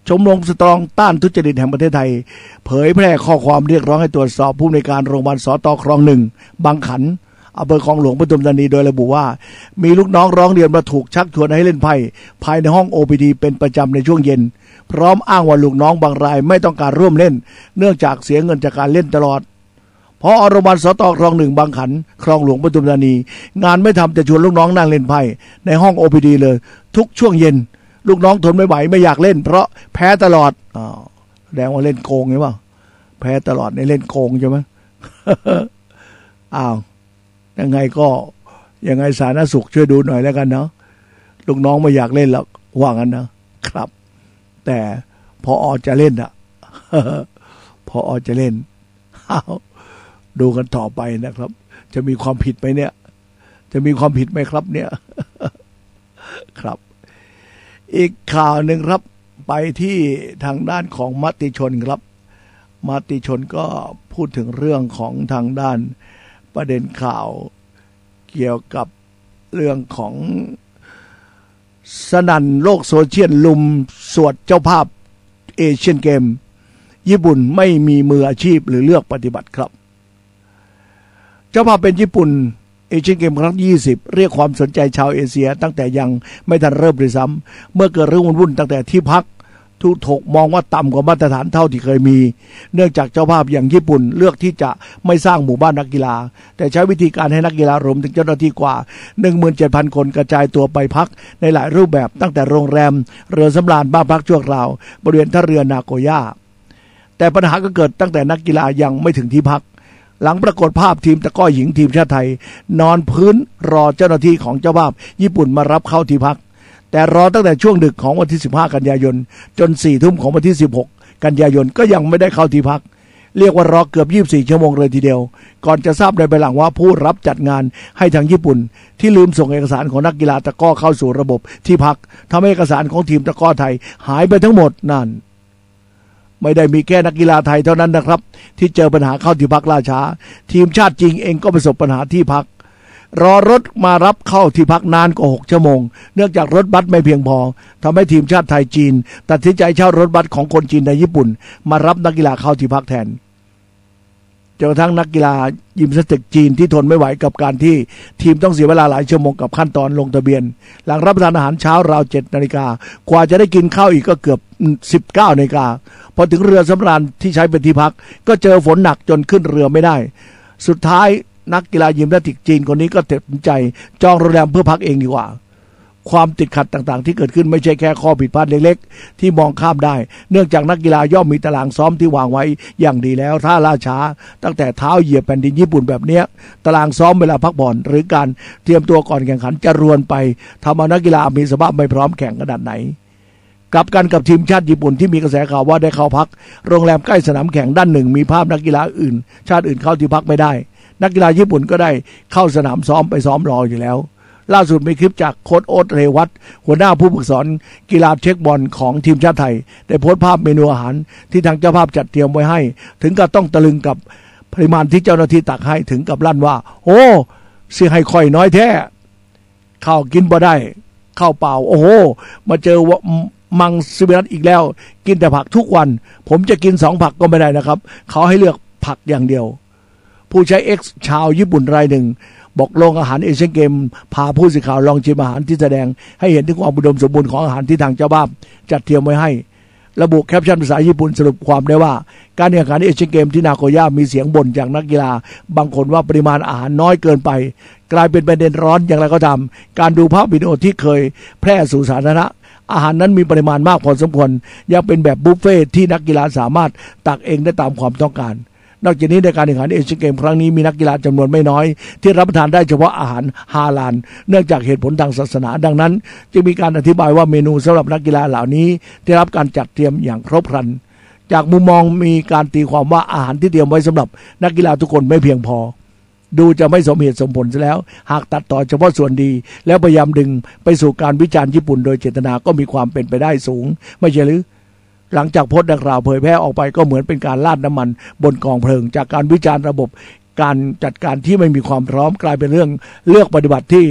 ชมรมสตรองต้านทุจริตแห่งประเทศไทยเผยแพร่ข้อความเรียกร้องให้ตรวจสอบผู้อำนวยการโรงพยาบาลสต.คลองหนึ่งบางขันอำเภอคลองหลวงปทุมธานีโดยระบุว่ามีลูกน้องร้องเรียนว่าถูกชักชวนให้เล่นไพ่ภายในห้อง โอ พี ดี เป็นประจำในช่วงเย็นพร้อมอ้างว่าลูกน้องบางรายไม่ต้องการร่วมเล่นเนื่องจากเสียเงินจากการเล่นตลอดพอโรงพยาบาลสต.คลองหนึ่งบางขันคลองหลวงปทุมธานีงานไม่ทำแต่ชวนลูกน้องนั่งเล่นไพ่ในห้อง โอ พี ดี เลยทุกช่วงเย็นลูกน้องทนไม่ไหวไม่อยากเล่นเพราะแพ้ตลอดอ้าวแสดงว่าเล่นโกงใช่ป่ะแพ้ตลอดในเล่นโกงใช่ไหม อ้าวยังไงก็ยังไงสาธารณสุขช่วยดูหน่อยแล้วกันเนาะลูกน้องไม่อยากเล่นแล้วว่างั้นนะครับแต่พออจะเล่นอ่ะ พออจะเล่นอ้าวดูกันต่อไปนะครับจะมีความผิดไหมเนี่ยจะมีความผิดไหมครับเนี่ย ครับอีกข่าวหนึ่งครับไปที่ทางด้านของมติชนครับมติชนก็พูดถึงเรื่องของทางด้านประเด็นข่าวเกี่ยวกับเรื่องของสนั่นโลกโซเชียลลุมสวดเจ้าภาพเอเชียนเกมญี่ปุ่นไม่มีมืออาชีพหรือเลือกปฏิบัติครับเจ้าภาพเป็นญี่ปุ่นเอเชียนเกมครั้งยี่สิบเรียกความสนใจชาวเอเชียตั้งแต่ยังไม่ทันเริ่มเลยซ้ำเมื่อเกิดเรื่องวุ่นๆตั้งแต่ที่พักทุกถกมองว่าต่ำกว่ามาตรฐานเท่าที่เคยมีเนื่องจากเจ้าภาพอย่างญี่ปุ่นเลือกที่จะไม่สร้างหมู่บ้านนักกีฬาแต่ใช้วิธีการให้นักกีฬารวมถึงเจ้าหน้าที่กว่า หนึ่งหมื่นเจ็ดพัน คนกระจายตัวไปพักในหลายรูปแบบตั้งแต่โรงแรมเรือสำราญบ้านพักชั่วคราวบริเวณท่าเรือนาโกย่าแต่ปัญหาก็เกิดตั้งแต่นักกีฬายังไม่ถึงที่พักหลังปรากฏภาพทีมตะกร้อหญิงทีมชาติไทยนอนพื้นรอเจ้าหน้าที่ของเจ้าภาพญี่ปุ่นมารับเข้าที่พักแต่รอตั้งแต่ช่วงดึกของวันที่สิบห้ากันยายนจนสี่ทุ่มของวันที่สิบหกกันยายนก็ยังไม่ได้เข้าที่พักเรียกว่ารอเกือบยี่สิบสี่ชั่วโมงเลยทีเดียวก่อนจะทราบในภายหลังว่าผู้รับจัดงานให้ทางญี่ปุ่นที่ลืมส่งเอกสารของนักกีฬาตะกร้อเข้าสู่ระบบที่พักทำให้เอกสารของทีมตะกร้อไทยหายไปทั้งหมดนั่นไม่ได้มีแค่นักกีฬาไทยเท่านั้นนะครับที่เจอปัญหาเข้าที่พักล่าช้าทีมชาติจีนเองก็ประสบปัญหาที่พักรอรถมารับเข้าที่พักนานกว่าหกชั่วโมงเนื่องจากรถบัสไม่เพียงพอทำให้ทีมชาติไทยจีนตัดสินใจเช่ารถบัสของคนจีนในญี่ปุ่นมารับนักกีฬาเข้าที่พักแทนจนกระทั่งนักกีฬายิมนาสติกจีนที่ทนไม่ไหวกับการที่ทีมต้องเสียเวลาหลายชั่วโมงกับขั้นตอนลงทะเบียนหลังรับประทานอาหารเช้าราวเจ็ดนาฬิกากว่าจะได้กินข้าวอีกก็เกือบสิบเก้านาฬิกาพอถึงเรือสำราญที่ใช้เป็นที่พักก็เจอฝนหนักจนขึ้นเรือไม่ได้สุดท้ายนักกีฬายิมนาสติกจีนคนนี้ก็ตัดสินใจจองโรงแรมเพื่อพักเองดีกว่าความติดขัดต่างๆที่เกิดขึ้นไม่ใช่แค่ข้อผิดพลาดเล็กๆที่มองข้ามได้เนื่องจากนักกีฬาย่อมมีตารางซ้อมที่วางไว้อย่างดีแล้วถ้าล่าช้าตั้งแต่เท้าเหยียบแผ่นดินญี่ปุ่นแบบนี้ตารางซ้อมเวลาพักผ่อนหรือการเตรียมตัวก่อนแข่งขันจะรวนไปทำเอานักกีฬามีสภาพไม่พร้อมแข่งขนาดไหนกลับกันกับทีมชาติญี่ปุ่นที่มีกระแสข่าวว่าได้เข้าพักโรงแรมใกล้สนามแข่งด้านหนึ่งมีภาพนักกีฬาอื่นชาติอื่นเข้าที่พักไม่ได้นักกีฬาญี่ปุ่นก็ได้เข้าสนามซ้อมไปซ้อมรออยู่แล้วล่าสุดมีคลิปจากโค้ชโอ๊ตเรวัตหัวหน้าผู้ฝึกสอนกีฬาเช็คบอลของทีมชาติไทยได้โพสต์ภาพเมนูอาหารที่ทางเจ้าภาพจัดเตรียมไว้ให้ถึงกับต้องตะลึงกับปริมาณที่เจ้าหน้าที่ตักให้ถึงกับลั่นว่าโอ้สิให้ค่อยน้อยแท้ข้าวกินบ่ได้ข้าวเปล่าโอ้โหมาเจอมังสวิรัตอีกแล้วกินแต่ผักทุกวันผมจะกินสองผักก็ไม่ได้นะครับเขาให้เลือกผักอย่างเดียวผู้ใช้ X ชาวญี่ปุ่นรายหนึ่งบอกโรงอาหารเอเชียนเกมพาผู้สื่อข่าวลองชิมอาหารที่แสดงให้เห็นถึงความอุดมสมบูรณ์ของอาหารที่ทางเจ้าภาพจัดเตรียมไว้ให้ระบุแคปชั่นภาษาญี่ปุ่นสรุปความได้ว่าการแข่งขันเอเชียนเกมที่นาโกย่ามีเสียงบ่นจากนักกีฬาบางคนว่าปริมาณอาหารน้อยเกินไปกลายเป็นประเด็นร้อนอย่างไรก็ตามการดูภาพวิดีโอที่เคยแพร่สู่สาธารณะอาหารนั้นมีปริมาณมากพอสมควรยังเป็นแบบบุฟเฟ่ที่นักกีฬาสามารถตักเองได้ตามความต้องการนอกจากนี้ในการแข่งขันเอเชียนเกมครั้งนี้มีนักกีฬาจำนวนไม่น้อยที่รับประทานได้เฉพาะอาหารฮาลาลเนื่องจากเหตุผลทางศาสนาดังนั้นจึงมีการอธิบายว่าเมนูสำหรับนักกีฬาเหล่านี้ได้รับการจัดเตรียมอย่างครบครันจากมุมมองมีการตีความว่าอาหารที่เตรียมไว้สำหรับนักกีฬาทุกคนไม่เพียงพอดูจะไม่สมเหตุสมผลซะแล้วหากตัดต่อเฉพาะส่วนดีแล้วพยายามดึงไปสู่การวิจารณ์ญี่ปุ่นโดยเจตนาก็มีความเป็นไปได้สูงไม่ใช่หรือหลังจากโพสต์ดังกล่าวเผยแพร่ออกไปก็เหมือนเป็นการราดน้ำมันบนกองเพลิงจากการวิจารณ์ระบบการจัดการที่ไม่มีความพร้อมกลายเป็นเรื่องเลือกปฏิบัติที่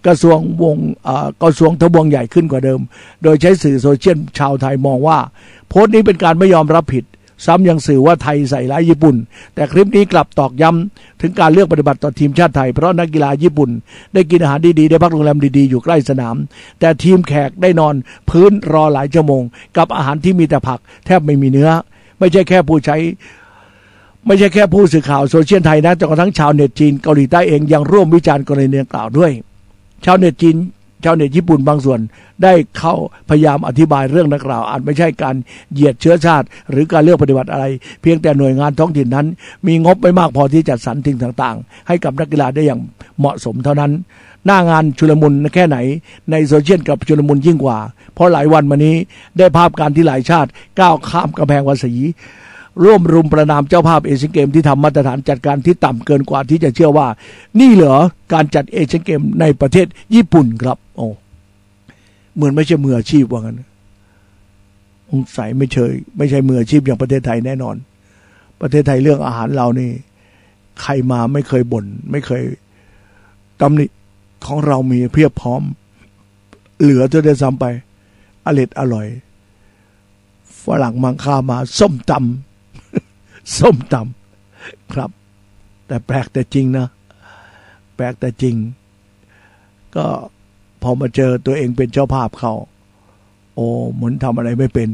กระทรวงวงกระทรวงทบวงใหญ่ขึ้นกว่าเดิมโดยใช้สื่อโซเชียลชาวไทยมองว่าโพสต์นี้เป็นการไม่ยอมรับผิดซ้ำยังสื่อว่าไทยใส่ร้ายญี่ปุ่นแต่คลิปนี้กลับตอกย้ำถึงการเลือกปฏิบัติต่อทีมชาติไทยเพราะนักกีฬาญี่ปุ่นได้กินอาหารดีๆได้พักโรงแรมดีๆอยู่ใกล้สนามแต่ทีมแขกได้นอนพื้นรอหลายชั่วโมงกับอาหารที่มีแต่ผักแทบไม่มีเนื้อไม่ใช่แค่ผู้ใช้ไม่ใช่แค่ผู้สื่อข่าวโซเชียลไทยนะจนกระทั่งชาวเน็ตจีนเกาหลีใต้เองยังร่วมวิจารณ์กรณีดังกล่าวด้วยชาวเน็ตจีนชาวเน็ตญี่ปุ่นบางส่วนได้เข้าพยายามอธิบายเรื่องดังกล่าวอาจไม่ใช่การเหยียดเชื้อชาติหรือการเลือกปฏิบัติอะไรเพียงแต่หน่วยงานท้องถิ่นนั้นมีงบไม่มากพอที่จัดสรรสิ่งต่างๆให้กับนักกีฬาได้อย่างเหมาะสมเท่านั้นหน้างานชุลมุนแค่ไหนในโซเชียลกับชุลมุนยิ่งกว่าเพราะหลายวันมานี้ได้ภาพการที่หลายชาติก้าวข้ามกำแพงภาษีร่วมรุมประนามเจ้าภาพเอเชียนเกมที่ทำมาตรฐานจัดการที่ต่ำเกินกว่าที่จะเชื่อว่านี่เหรอการจัดเอเชียนเกมในประเทศญี่ปุ่นครับโอ้เหมือนไม่ใช่มืออาชีพว่างั้นสงสัยไม่เชยไม่ใช่มืออาชีพอย่างประเทศไทยแน่นอนประเทศไทยเรื่องอาหารเรานี่ใครมาไม่เคยบ่นไม่เคยตำหนิของเรามีเพียบพร้อมเหลือจนได้ซ้ำไปอร่อยอร่อยฝรั่งมังค่ามาส้มตำส้มตำครับแต่แปลกแต่จริงนะแปลกแต่จริงก็พอมาเจอตัวเองเป็นเจ้าภาพเขาโอ้เหมือนทำอะไรไม่เป็น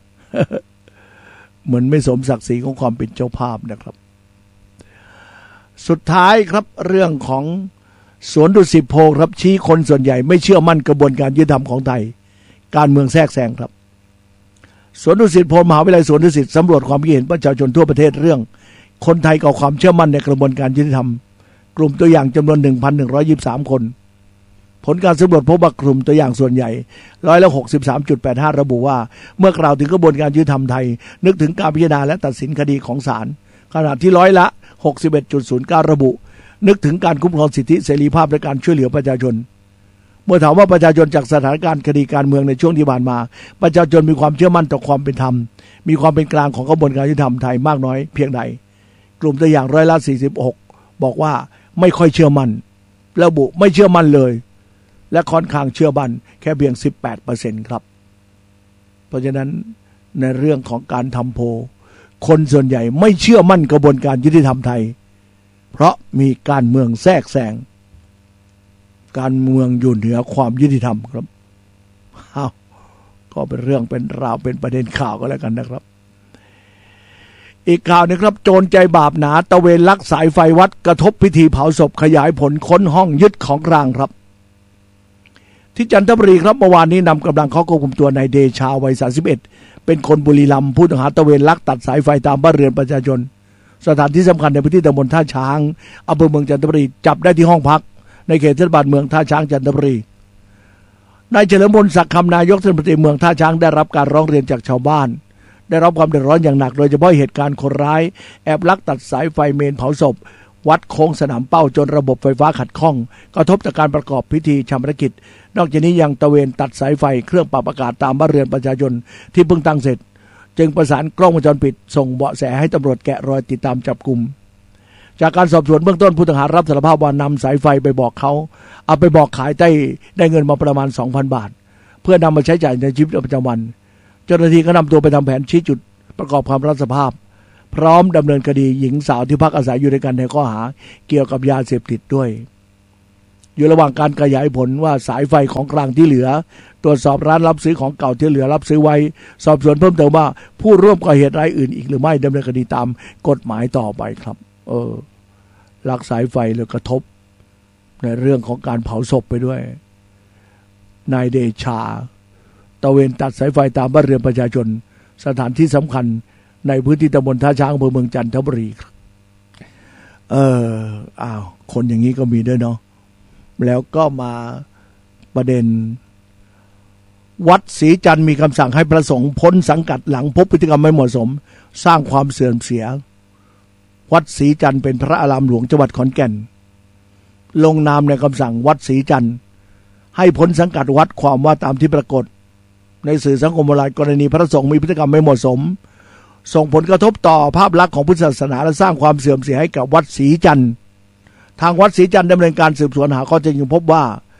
เหมือนไม่สมศักดิ์ศรีของความเป็นเจ้าภาพนะครับสุดท้ายครับเรื่องของสวนดุสิตโพลครับชี้คนส่วนใหญ่ไม่เชื่อมั่นกระบวนการยุติธรรมของไทยการเมืองแทรกแซงครับสวนดุสิตโพลมหาวิทยาลัยสวนดุสิตสำรวจความคิดเห็นประชาชนทั่วประเทศเรื่องคนไทยก่อความเชื่อมั่นในกระบวนการยุติธรรมกลุ่มตัวอย่างจำนวน หนึ่งพันหนึ่งร้อยยี่สิบสาม คนผลการสำรวจพบว่ากลุ่มตัวอย่างส่วนใหญ่ร้อยละ หกสิบสามจุดแปดห้า ระบุว่าเมื่อกล่าวถึงกระบวนการยุติธรรมไทยนึกถึงการพิจารณาและตัดสินคดีของศาลขณะที่ร้อยละ หกสิบเอ็ดจุดศูนย์เก้า ระบุนึกถึงการคุ้มครองสิทธิเสรีภาพและการช่วยเหลือประชาชนเมื่อถามว่าประชาชนจากสถานการณ์คดีการเมืองในช่วงที่ผ่านมาประชาชนมีความเชื่อมั่นต่อความเป็นธรรมมีความเป็นกลางของกระบวนการยุติธรรมไทยมากน้อยเพียงใดกลุ่มตัวอย่างร้อยละสี่สิบหกบอกว่าไม่ค่อยเชื่อมั่นระบุไม่เชื่อมั่นเลยและค่อนข้างเชื่อมั่นแค่เพียง สิบแปดเปอร์เซ็นต์ ครับเพราะฉะนั้นในเรื่องของการทำโพลคนส่วนใหญ่ไม่เชื่อมั่นกระบวนการยุติธรรมไทยเพราะมีการเมืองแทรกแซงการเมืองอยู่เหนือความยุติธรรมครับอ้าวก็เป็นเรื่องเป็นราวเป็นประเด็นข่าวก็แล้วกันนะครับอีกข่าวนึงครับโจรใจบาปหนาตะเวนลักสายไฟวัดกระทบพิธีเผาศพขยายผลค้นห้องยึดของกลางครับที่จันทบุรีครับเมื่อวานนี้นำกำลังเข้าควบคุมตัวนายเดชาวัยสามสิบเอ็ดเป็นคนบุรีรัมย์ผู้ต้องหาตะเวนลักตัดสายไฟตามบ้านเรือนประชาชนสถานที่สำคัญในพื้นที่ตำบลท่าช้างอำเภอเมืองจันทบุรีจับได้ที่ห้องพักในเขตเทศบาลเมืองท่าช้างจันทบุรีนายเฉลิมพลศักดิ์คำนายกเทศมนตรีเมืองท่าช้างได้รับการร้องเรียนจากชาวบ้านได้รับความเดือดร้อนอย่างหนักโดยเฉพาะเหตุการณ์คนร้ายแอบลักตัดสายไฟเมนเผาศพวัดโค้งสนามเป้าจนระบบไฟฟ้าขัดข้องกระทบต่อการประกอบพิธีชาปนกิจนอกจากนี้ยังตระเวนตัดสายไฟเครื่องปรับอากาศตามบ้านเรือนประชาชนที่เพิ่งตั้งเสร็จจึงประสานกล้องวงจรปิดส่งเบาะแสให้ตำรวจแกะรอยติดตามจับกุมจากการสอบสวนเบื้องต้นผู้ต้องหารับสารภาพว่านำสายไฟไปบอกเขาเอาไปบอกขายได้ได้เงินมาประมาณ สองพัน บาทเพื่อนำมาใช้จ่ายในชีวิตประจำวันเจ้าหน้าที่ก็นำตัวไปทำแผนชี้จุดประกอบคำรับสารภาพพร้อมดำเนินคดีหญิงสาวที่พักอาศัยอยู่ด้วยกันในข้อหาเกี่ยวกับยาเสพติดด้วยอยู่ระหว่างการขยายผลว่าสายไฟของกลางที่เหลือตรวจสอบร้านรับซื้อของเก่าที่เหลือรับซื้อไว้สอบสวนเพิ่มเติมว่าผู้ร่วมก่อเหตุรายอื่นอีกหรือไม่ดำเนินคดีตามกฎหมายต่อไปครับเออลักสายไฟแล้วกระทบในเรื่องของการเผาศพไปด้วยนายเดชาตะเวนตัดสายไฟตามบ้านเรือนประชาชนสถานที่สำคัญในพื้นที่ตำบลท่าช้างอำเภอเมืองจันทบุรีเอออ้าวคนอย่างนี้ก็มีด้วยเนาะแล้วก็มาประเด็นวัดศรีจันทร์มีคำสั่งให้พระสงฆ์พ้นสังกัดหลังพบพฤติกรรมไม่เหมาะสมสร้างความเสื่อมเสียวัดศรีจันทร์เป็นพระอารามหลวงจังหวัดขอนแก่นลงนามในคำสั่งวัดศรีจันทร์ให้พ้นสังกัดวัดความว่าตามที่ปรากฏในสื่อสังคมออนไลน์กรณีพระสงฆ์มีพฤติกรรมไม่เหมาะสมส่งผลกระทบต่อภาพลักษณ์ของพุทธศาสนาและสร้างความเสื่อมเสียให้กับวัดศรีจันทร์ทางวัดศรีจันทร์ดำเนินการสืบสวนหาข้อเท็จจริงพบว่า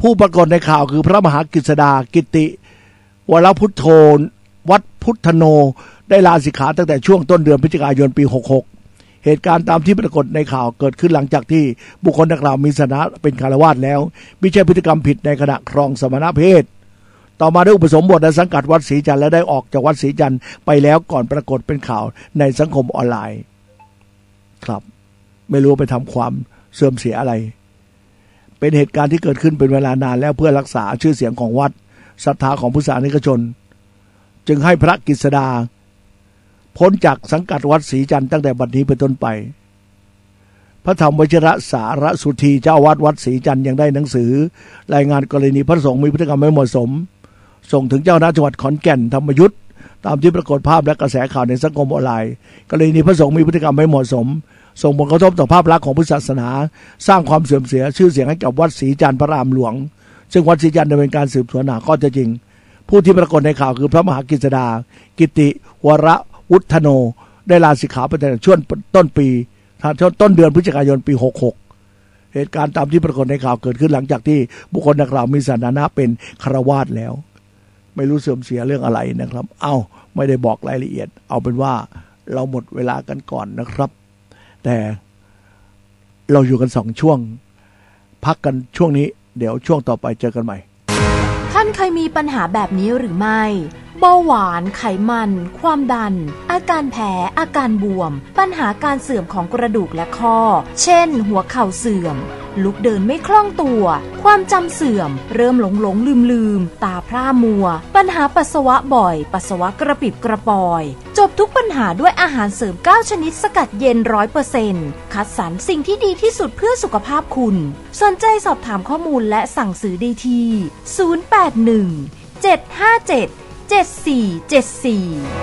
ผู้ปรากฏในข่าวคือพระมหากฤษดากิติวรพุทโธวัดพุทธโนได้ลาสิกขาตั้งแต่ช่วงต้นเดือนพฤศจิกายนปีหกสิบหกเหตุการณ์ตามที่ปรากฏในข่าวเกิดขึ้นหลังจากที่บุคคลดังกล่าวมีสถานะเป็นฆราวาสแล้วมิใช่พฤติกรรมผิดในขณะครองสมณเพศต่อมาได้อุปสมบทในสังกัดวัดศรีจันทร์และได้ออกจากวัดศรีจันทร์ไปแล้วก่อนปรากฏเป็นข่าวในสังคมออนไลน์ครับไม่รู้ไปทำความเสื่อมเสียอะไรเป็นเหตุการณ์ที่เกิดขึ้นเป็นเวลานานแล้วเพื่อรักษาชื่อเสียงของวัดศรัทธาของพุทธศาสนิกชนจึงให้พระกฤษดาพ้นจากสังกัดวัดศรีจันทร์ตั้งแต่บัดนี้เป็นต้นไปพระธรรมวชิรสารสุธีเจ้าวัดวัดศรีจันทร์ยังได้หนังสือรายงานกรณีพระสงฆ์มีพฤติกรรมไม่เหมาะสมส่งถึงเจ้าคณะจังหวัดขอนแก่นธรรมยุทธตามที่ปรากฏภาพและกระแสข่าวในสังคมออนไลน์กรณีพระสงฆ์มีพฤติกรรมไม่เหมาะสมส่งผลกระทบต่อภาพลักษณ์ของพุทธศาสนาสร้างความเสื่อมเสียชื่อเสียงให้กับวัดศรีจันทร์พระรามหลวงซึ่งวัดศรีจันทร์ดำเนินการสืบสวนหาข้อเท็จจริงผู้ที่ปรากฏในข่าวคือพระมหากฤษดากิติวรวุฒโนได้ลาสิกขาไปตั้งแต่ช่วงต้นปีต้นเดือนพฤศจิกายนปีหกสิบหกเหตุการณ์ตามที่ปรากฏในข่าวเกิดขึ้นหลังจากที่บุคคลดังกล่าวมีสถานะเป็นฆราวาสแล้วไม่รู้เสื่อมเสียเรื่องอะไรนะครับเอ้าไม่ได้บอกรายละเอียดเอาเป็นว่าเราหมดเวลากันก่อนนะครับแต่เราอยู่กันสองช่วงพักกันช่วงนี้เดี๋ยวช่วงต่อไปเจอกันใหม่ท่านเคยมีปัญหาแบบนี้หรือไม่เบาหวานไขมันความดันอาการแพ้อาการบวมปัญหาการเสื่อมของกระดูกและข้อเช่นหัวเข่าเสื่อมลุกเดินไม่คล่องตัวความจำเสื่อมเริ่มหลงหลงลืมลืมตาพร่ามัวปัญหาปัสสาวะบ่อยปัสสาวะกระปิบกระปอยจบทุกปัญหาด้วยอาหารเสริมเก้าชนิดสกัดเย็น ร้อยเปอร์เซ็นต์ คัดสรรสิ่งที่ดีที่สุดเพื่อสุขภาพคุณสนใจสอบถามข้อมูลและสั่งซื้อได้ที่ศูนย์ แปด หนึ่ง เจ็ด ห้า เจ็ด เจ็ด สี่ เจ็ด สี่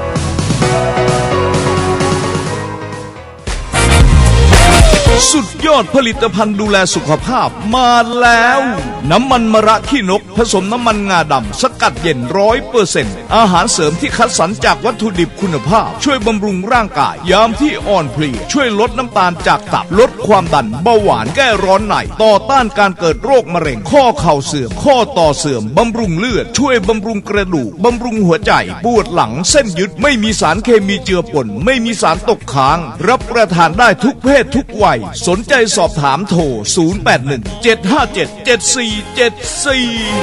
สุดยอดผลิตภัณฑ์ดูแลสุขภาพมาแล้วน้ำมันมะระขี้นกผสมน้ำมันงาดำสกัดเย็น ร้อยเปอร์เซ็นต์ อาหารเสริมที่คัดสรรจากวัตถุดิบคุณภาพช่วยบำรุงร่างกายยามที่อ่อนเพลียช่วยลดน้ำตาลจากตับลดความดันเบาหวานแก้ร้อนในต่อต้านการเกิดโรคมะเร็งข้อเข่าเสื่อมข้อต่อเสื่อมบำรุงเลือดช่วยบำรุงกระดูกบำรุงหัวใจปวดหลังเส้นยึดไม่มีสารเคมีเจือปนไม่มีสารตกค้างรับประทานได้ทุกเพศทุกวัยสนใจสอบถามโทรศูนย์ แปด หนึ่ง เจ็ด ห้า เจ็ด เจ็ด สี่ เจ็ด สี่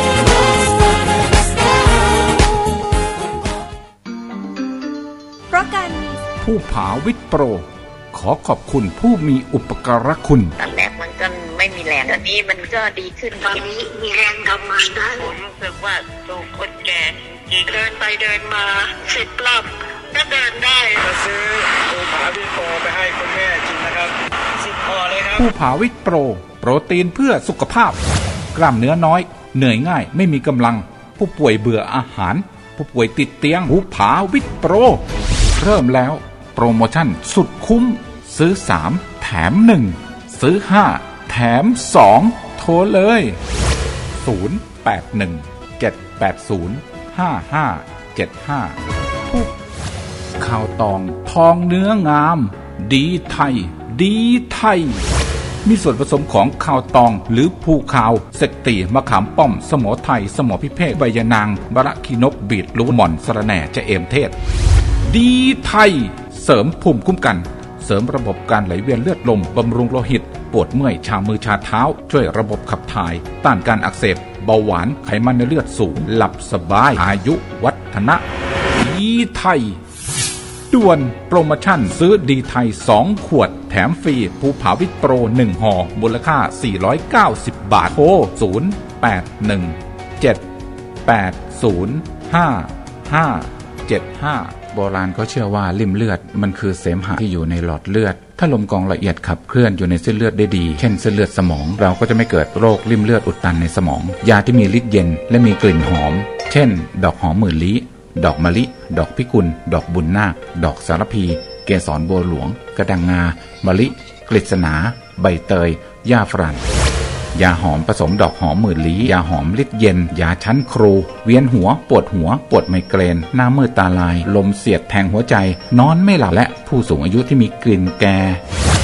เพราะการมีผู้ผาวิทย์โปรขอขอบคุณผู้มีอุปการะคุณตอนแรกมันก็ไม่มีแรงตอนนี้มันก็ดีขึ้นตอนนี้มีแรงทำงานได้ผมรู้สึกว่าตัวคนแก่อีกเดินไปเดินมาสิบรอบก็เดินได้จะซื้อภูผาวิทย์โปรไปให้คุณแม่กินนะครับสิบพอเลยครับภูผาวิทย์โปรโปรตีนเพื่อสุขภาพกล้ามเนื้อน้อยเหนื่อยง่ายไม่มีกำลังผู้ป่วยเบื่ออาหารผู้ป่วยติดเตียงภูผาวิทย์โปรเริ่มแล้วโปรโมชั่นสุดคุ้มซื้อสามแถมหนึ่งซื้อห้าแถมสองโทรเลยศูนย์ แปด หนึ่ง เจ็ด แปด ศูนย์ ห้า ห้า เจ็ด ห้าผู้ข้าวตองทองเนื้องามดีไทยดีไทยมีส่วนผสมของข้าวตองหรือภูขาวเสกตีมะขามป้อมสมอไทยสมอพิเภกใบยานางบะระขีนกบีดลูหม่อนสะระแหน่จะเอมเทศดีไทยเสริมภูมิคุ้มกันเสริมระบบการไหลเวียนเลือดลมบำรุงโลหิตปวดเมื่อยชามือชาเท้าช่วยระบบขับถ่ายต้านการอักเสบเบาหวานไขมันในเลือดสูงหลับสบายอายุวัฒนะดีไทยด่วนโปรโมชั่นซื้อดีไทยสองขวดแถมฟรีภูผาวิทย์โปรหนึ่งห่อมูลค่าสี่ร้อยเก้าสิบบาทโทรศูนย์ แปด หนึ่ง เจ็ด แปด ศูนย์ ห้า ห้า เจ็ด ห้าโบราณเขาเชื่อว่าลิ่มเลือดมันคือเสมหะที่อยู่ในหลอดเลือดถ้าลมกรองละเอียดขับเคลื่อนอยู่ในเส้นเลือดได้ดีเช่นเส้นเลือดสมองเราก็จะไม่เกิดโรคลิ่มเลือดอุดตันในสมองยาที่มีฤทธิ์เย็นและมีกลิ่นหอมเช่นดอกหอมหมื่นลี้ดอกมะลิดอกพิกุลดอกบุญนาคดอกสารพีเกสรบัวหลวงกระดังงามะลิกฤษณาใบเตยหญ้าฝรั่งยาหอมผสมดอกหอมหมื่นลี้ยาหอมฤทธิ์เย็นยาชั้นครูเวียนหัวปวดหัวปวดไมเกรนหน้ามืดตาลายลมเสียดแทงหัวใจนอนไม่หลับและผู้สูงอายุที่มีกลิ่นแก่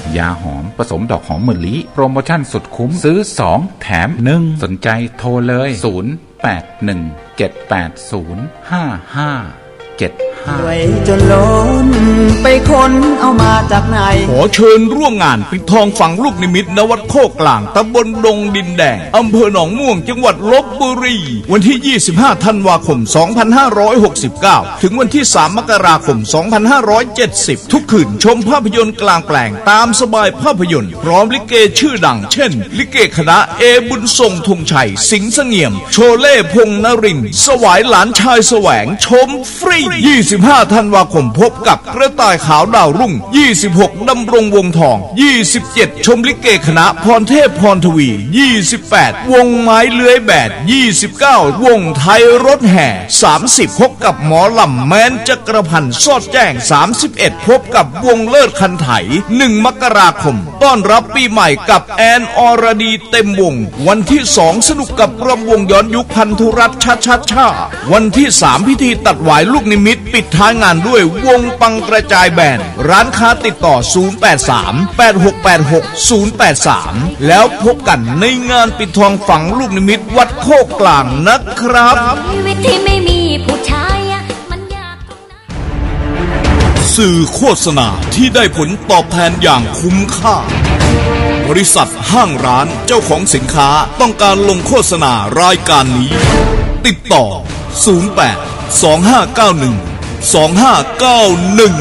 ยาหอมผสมดอกหอมมะลิโปรโมชั่นสุดคุ้มซื้อสองแถมหนึ่งสนใจโทรเลยศูนย์ แปด หนึ่ง เจ็ด แปด ศูนย์ ห้า ห้า เจ็ด ห้าไว้จนล้นไปค้นเอามาจากไหนขอเชิญร่วมงานปิดทองฝังลูกนิมิตณวัดโคกกลางตำบลดงดินแดงอำเภอหนองม่วงจังหวัดลพบุรีวันที่ยี่สิบห้าธันวาคมสองพันห้าร้อยหกสิบเก้าถึงวันที่สามมกราคมสองพันห้าร้อยเจ็ดสิบทุกคืนชมภาพยนตร์กลางแปลงตามสบายภาพยนตร์พร้อมลิเกชื่อดังเช่นลิเกคณะเอบุญทรงธงชัยสิงห์เสงี่ยมโชเล่พงษ์นรินทร์สวายหลานชายแสวงชมฟรียี่สิบห้าธันวาคมพบกับกระต่ายขาวดาวรุ่งยี่สิบหกดำรงวงทองยี่สิบเจ็ดชมลิเกคณะพรเทพพรทวียี่สิบแปดวงไม้เลื้อยแบดยี่สิบเก้าวงไทยรถแห่สามสิบพบกับหมอลำแม้นจักรพันธ์สอดแจ้งสามสิบเอ็ดพบกับวงเลิศคันไถหนึ่งมกราคมต้อนรับปีใหม่กับแอนอรดีเต็มวงวันที่สองสนุกกับรำวงย้อนยุคพันธุรัตน์ชัดชัดชาวันที่สามพิธีตัดหวายลูกนิมิตปิดท้ายงานด้วยวงปังกระจายแบนร้านค้าติดต่อศูนย์ แปด สาม แปด หก แปด หก ศูนย์ แปด สามแล้วพบกันในงานปิดทองฝังลูกนิมิตวัดโคกกลางนะครับชีวิตที่ไม่มีผู้ชายมันยากตรงนั้นสื่อโฆษณาที่ได้ผลตอบแทนอย่างคุ้มค่าบริษัทห้างร้านเจ้าของสินค้าต้องการลงโฆษณารายการนี้ติดต่อศูนย์ แปด สอง ห้า เก้า หนึ่ง สอง ห้า เก้า หนึ่ง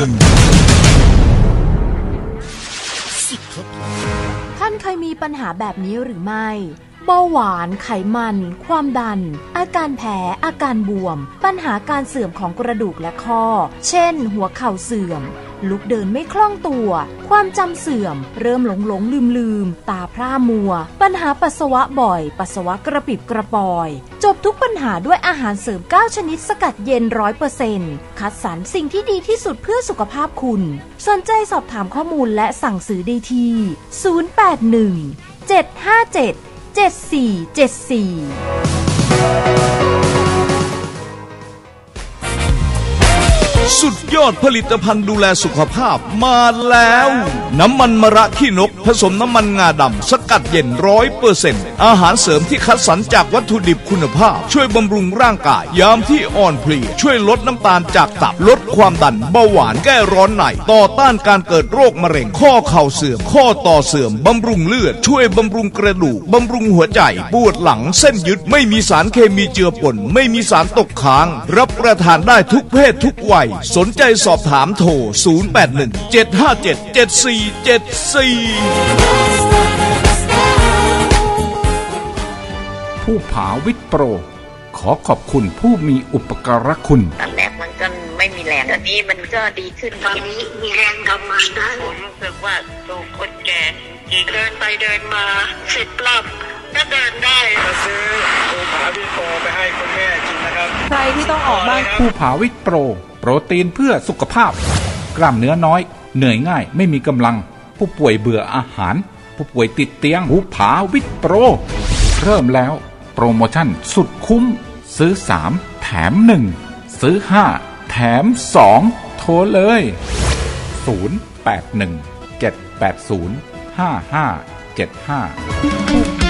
ท่านเคยมีปัญหาแบบนี้หรือไม่เบาหวานไขมันความดันอาการแพ้อาการบวมปัญหาการเสื่อมของกระดูกและข้อเช่นหัวเข่าเสื่อมลุกเดินไม่คล่องตัวความจำเสื่อมเริ่มหลงหลงลืมลืมตาพร่ามัวปัญหาปัสสาวะบ่อยปัสสาวะกระปิบกระปอยจบทุกปัญหาด้วยอาหารเสริมเก้าชนิดสกัดเย็น ร้อยเปอร์เซ็นต์ คัดสรรสิ่งที่ดีที่สุดเพื่อสุขภาพคุณสนใจสอบถามข้อมูลและสั่งซื้อได้ที่ศูนย์ แปด หนึ่ง เจ็ด ห้า เจ็ด เจ็ด สี่ เจ็ด สี่สุดยอดผลิตภัณฑ์ดูแลสุขภาพมาแล้วน้ำมันมะระขี้นกผสมน้ำมันงาดำสกัดเย็น ร้อยเปอร์เซ็นต์ อาหารเสริมที่คัดสรรจากวัตถุดิบคุณภาพช่วยบำรุงร่างกายยามที่อ่อนเพลียช่วยลดน้ำตาลจากตับลดความดันเบาหวานแก้ร้อนในต่อต้านการเกิดโรคมะเร็งข้อเข่าเสื่อมข้อต่อเสื่อมบำรุงเลือดช่วยบำรุงกระดูกบำรุงหัวใจปวดหลังเส้นยึดไม่มีสารเคมีเจือปนไม่มีสารตกค้างรับประทานได้ทุกเพศทุกวัยสนใจสอบถามโทรศูนย์ แปด หนึ่ง เจ็ด ห้า เจ็ด เจ็ด สี่ เจ็ด สี่ผู้ผาวิทย์โปรขอขอบคุณผู้มีอุปการะคุณตอนแรกมันก็ไม่มีแรงตอนนี้มันก็ดีขึ้นตอนนี้มีแรงทำงานได้ผมรู้สึกว่าตัวคนแก่อีกเดินไปเดินมาสิบรอบก็เดินได้มาซื้อภูผาวิทย์โปรไปให้คุณแม่กินนะครับใครที่ต้องออกบ้างภูผาวิทย์โปรโปรตีนเพื่อสุขภาพกล้ามเนื้อน้อยเหนื่อยง่ายไม่มีกำลังผู้ป่วยเบื่ออาหารผู้ป่วยติดเตียงภูผาวิทย์โปรเริ่มแล้วโปรโมชั่นสุดคุ้มซื้อสามแถมหนึ่งซื้อห้าแถมสองโทรเลยศูนย์ แปด หนึ่ง เจ็ด แปด ศูนย์ ห้า ห้า เจ็ด ห้า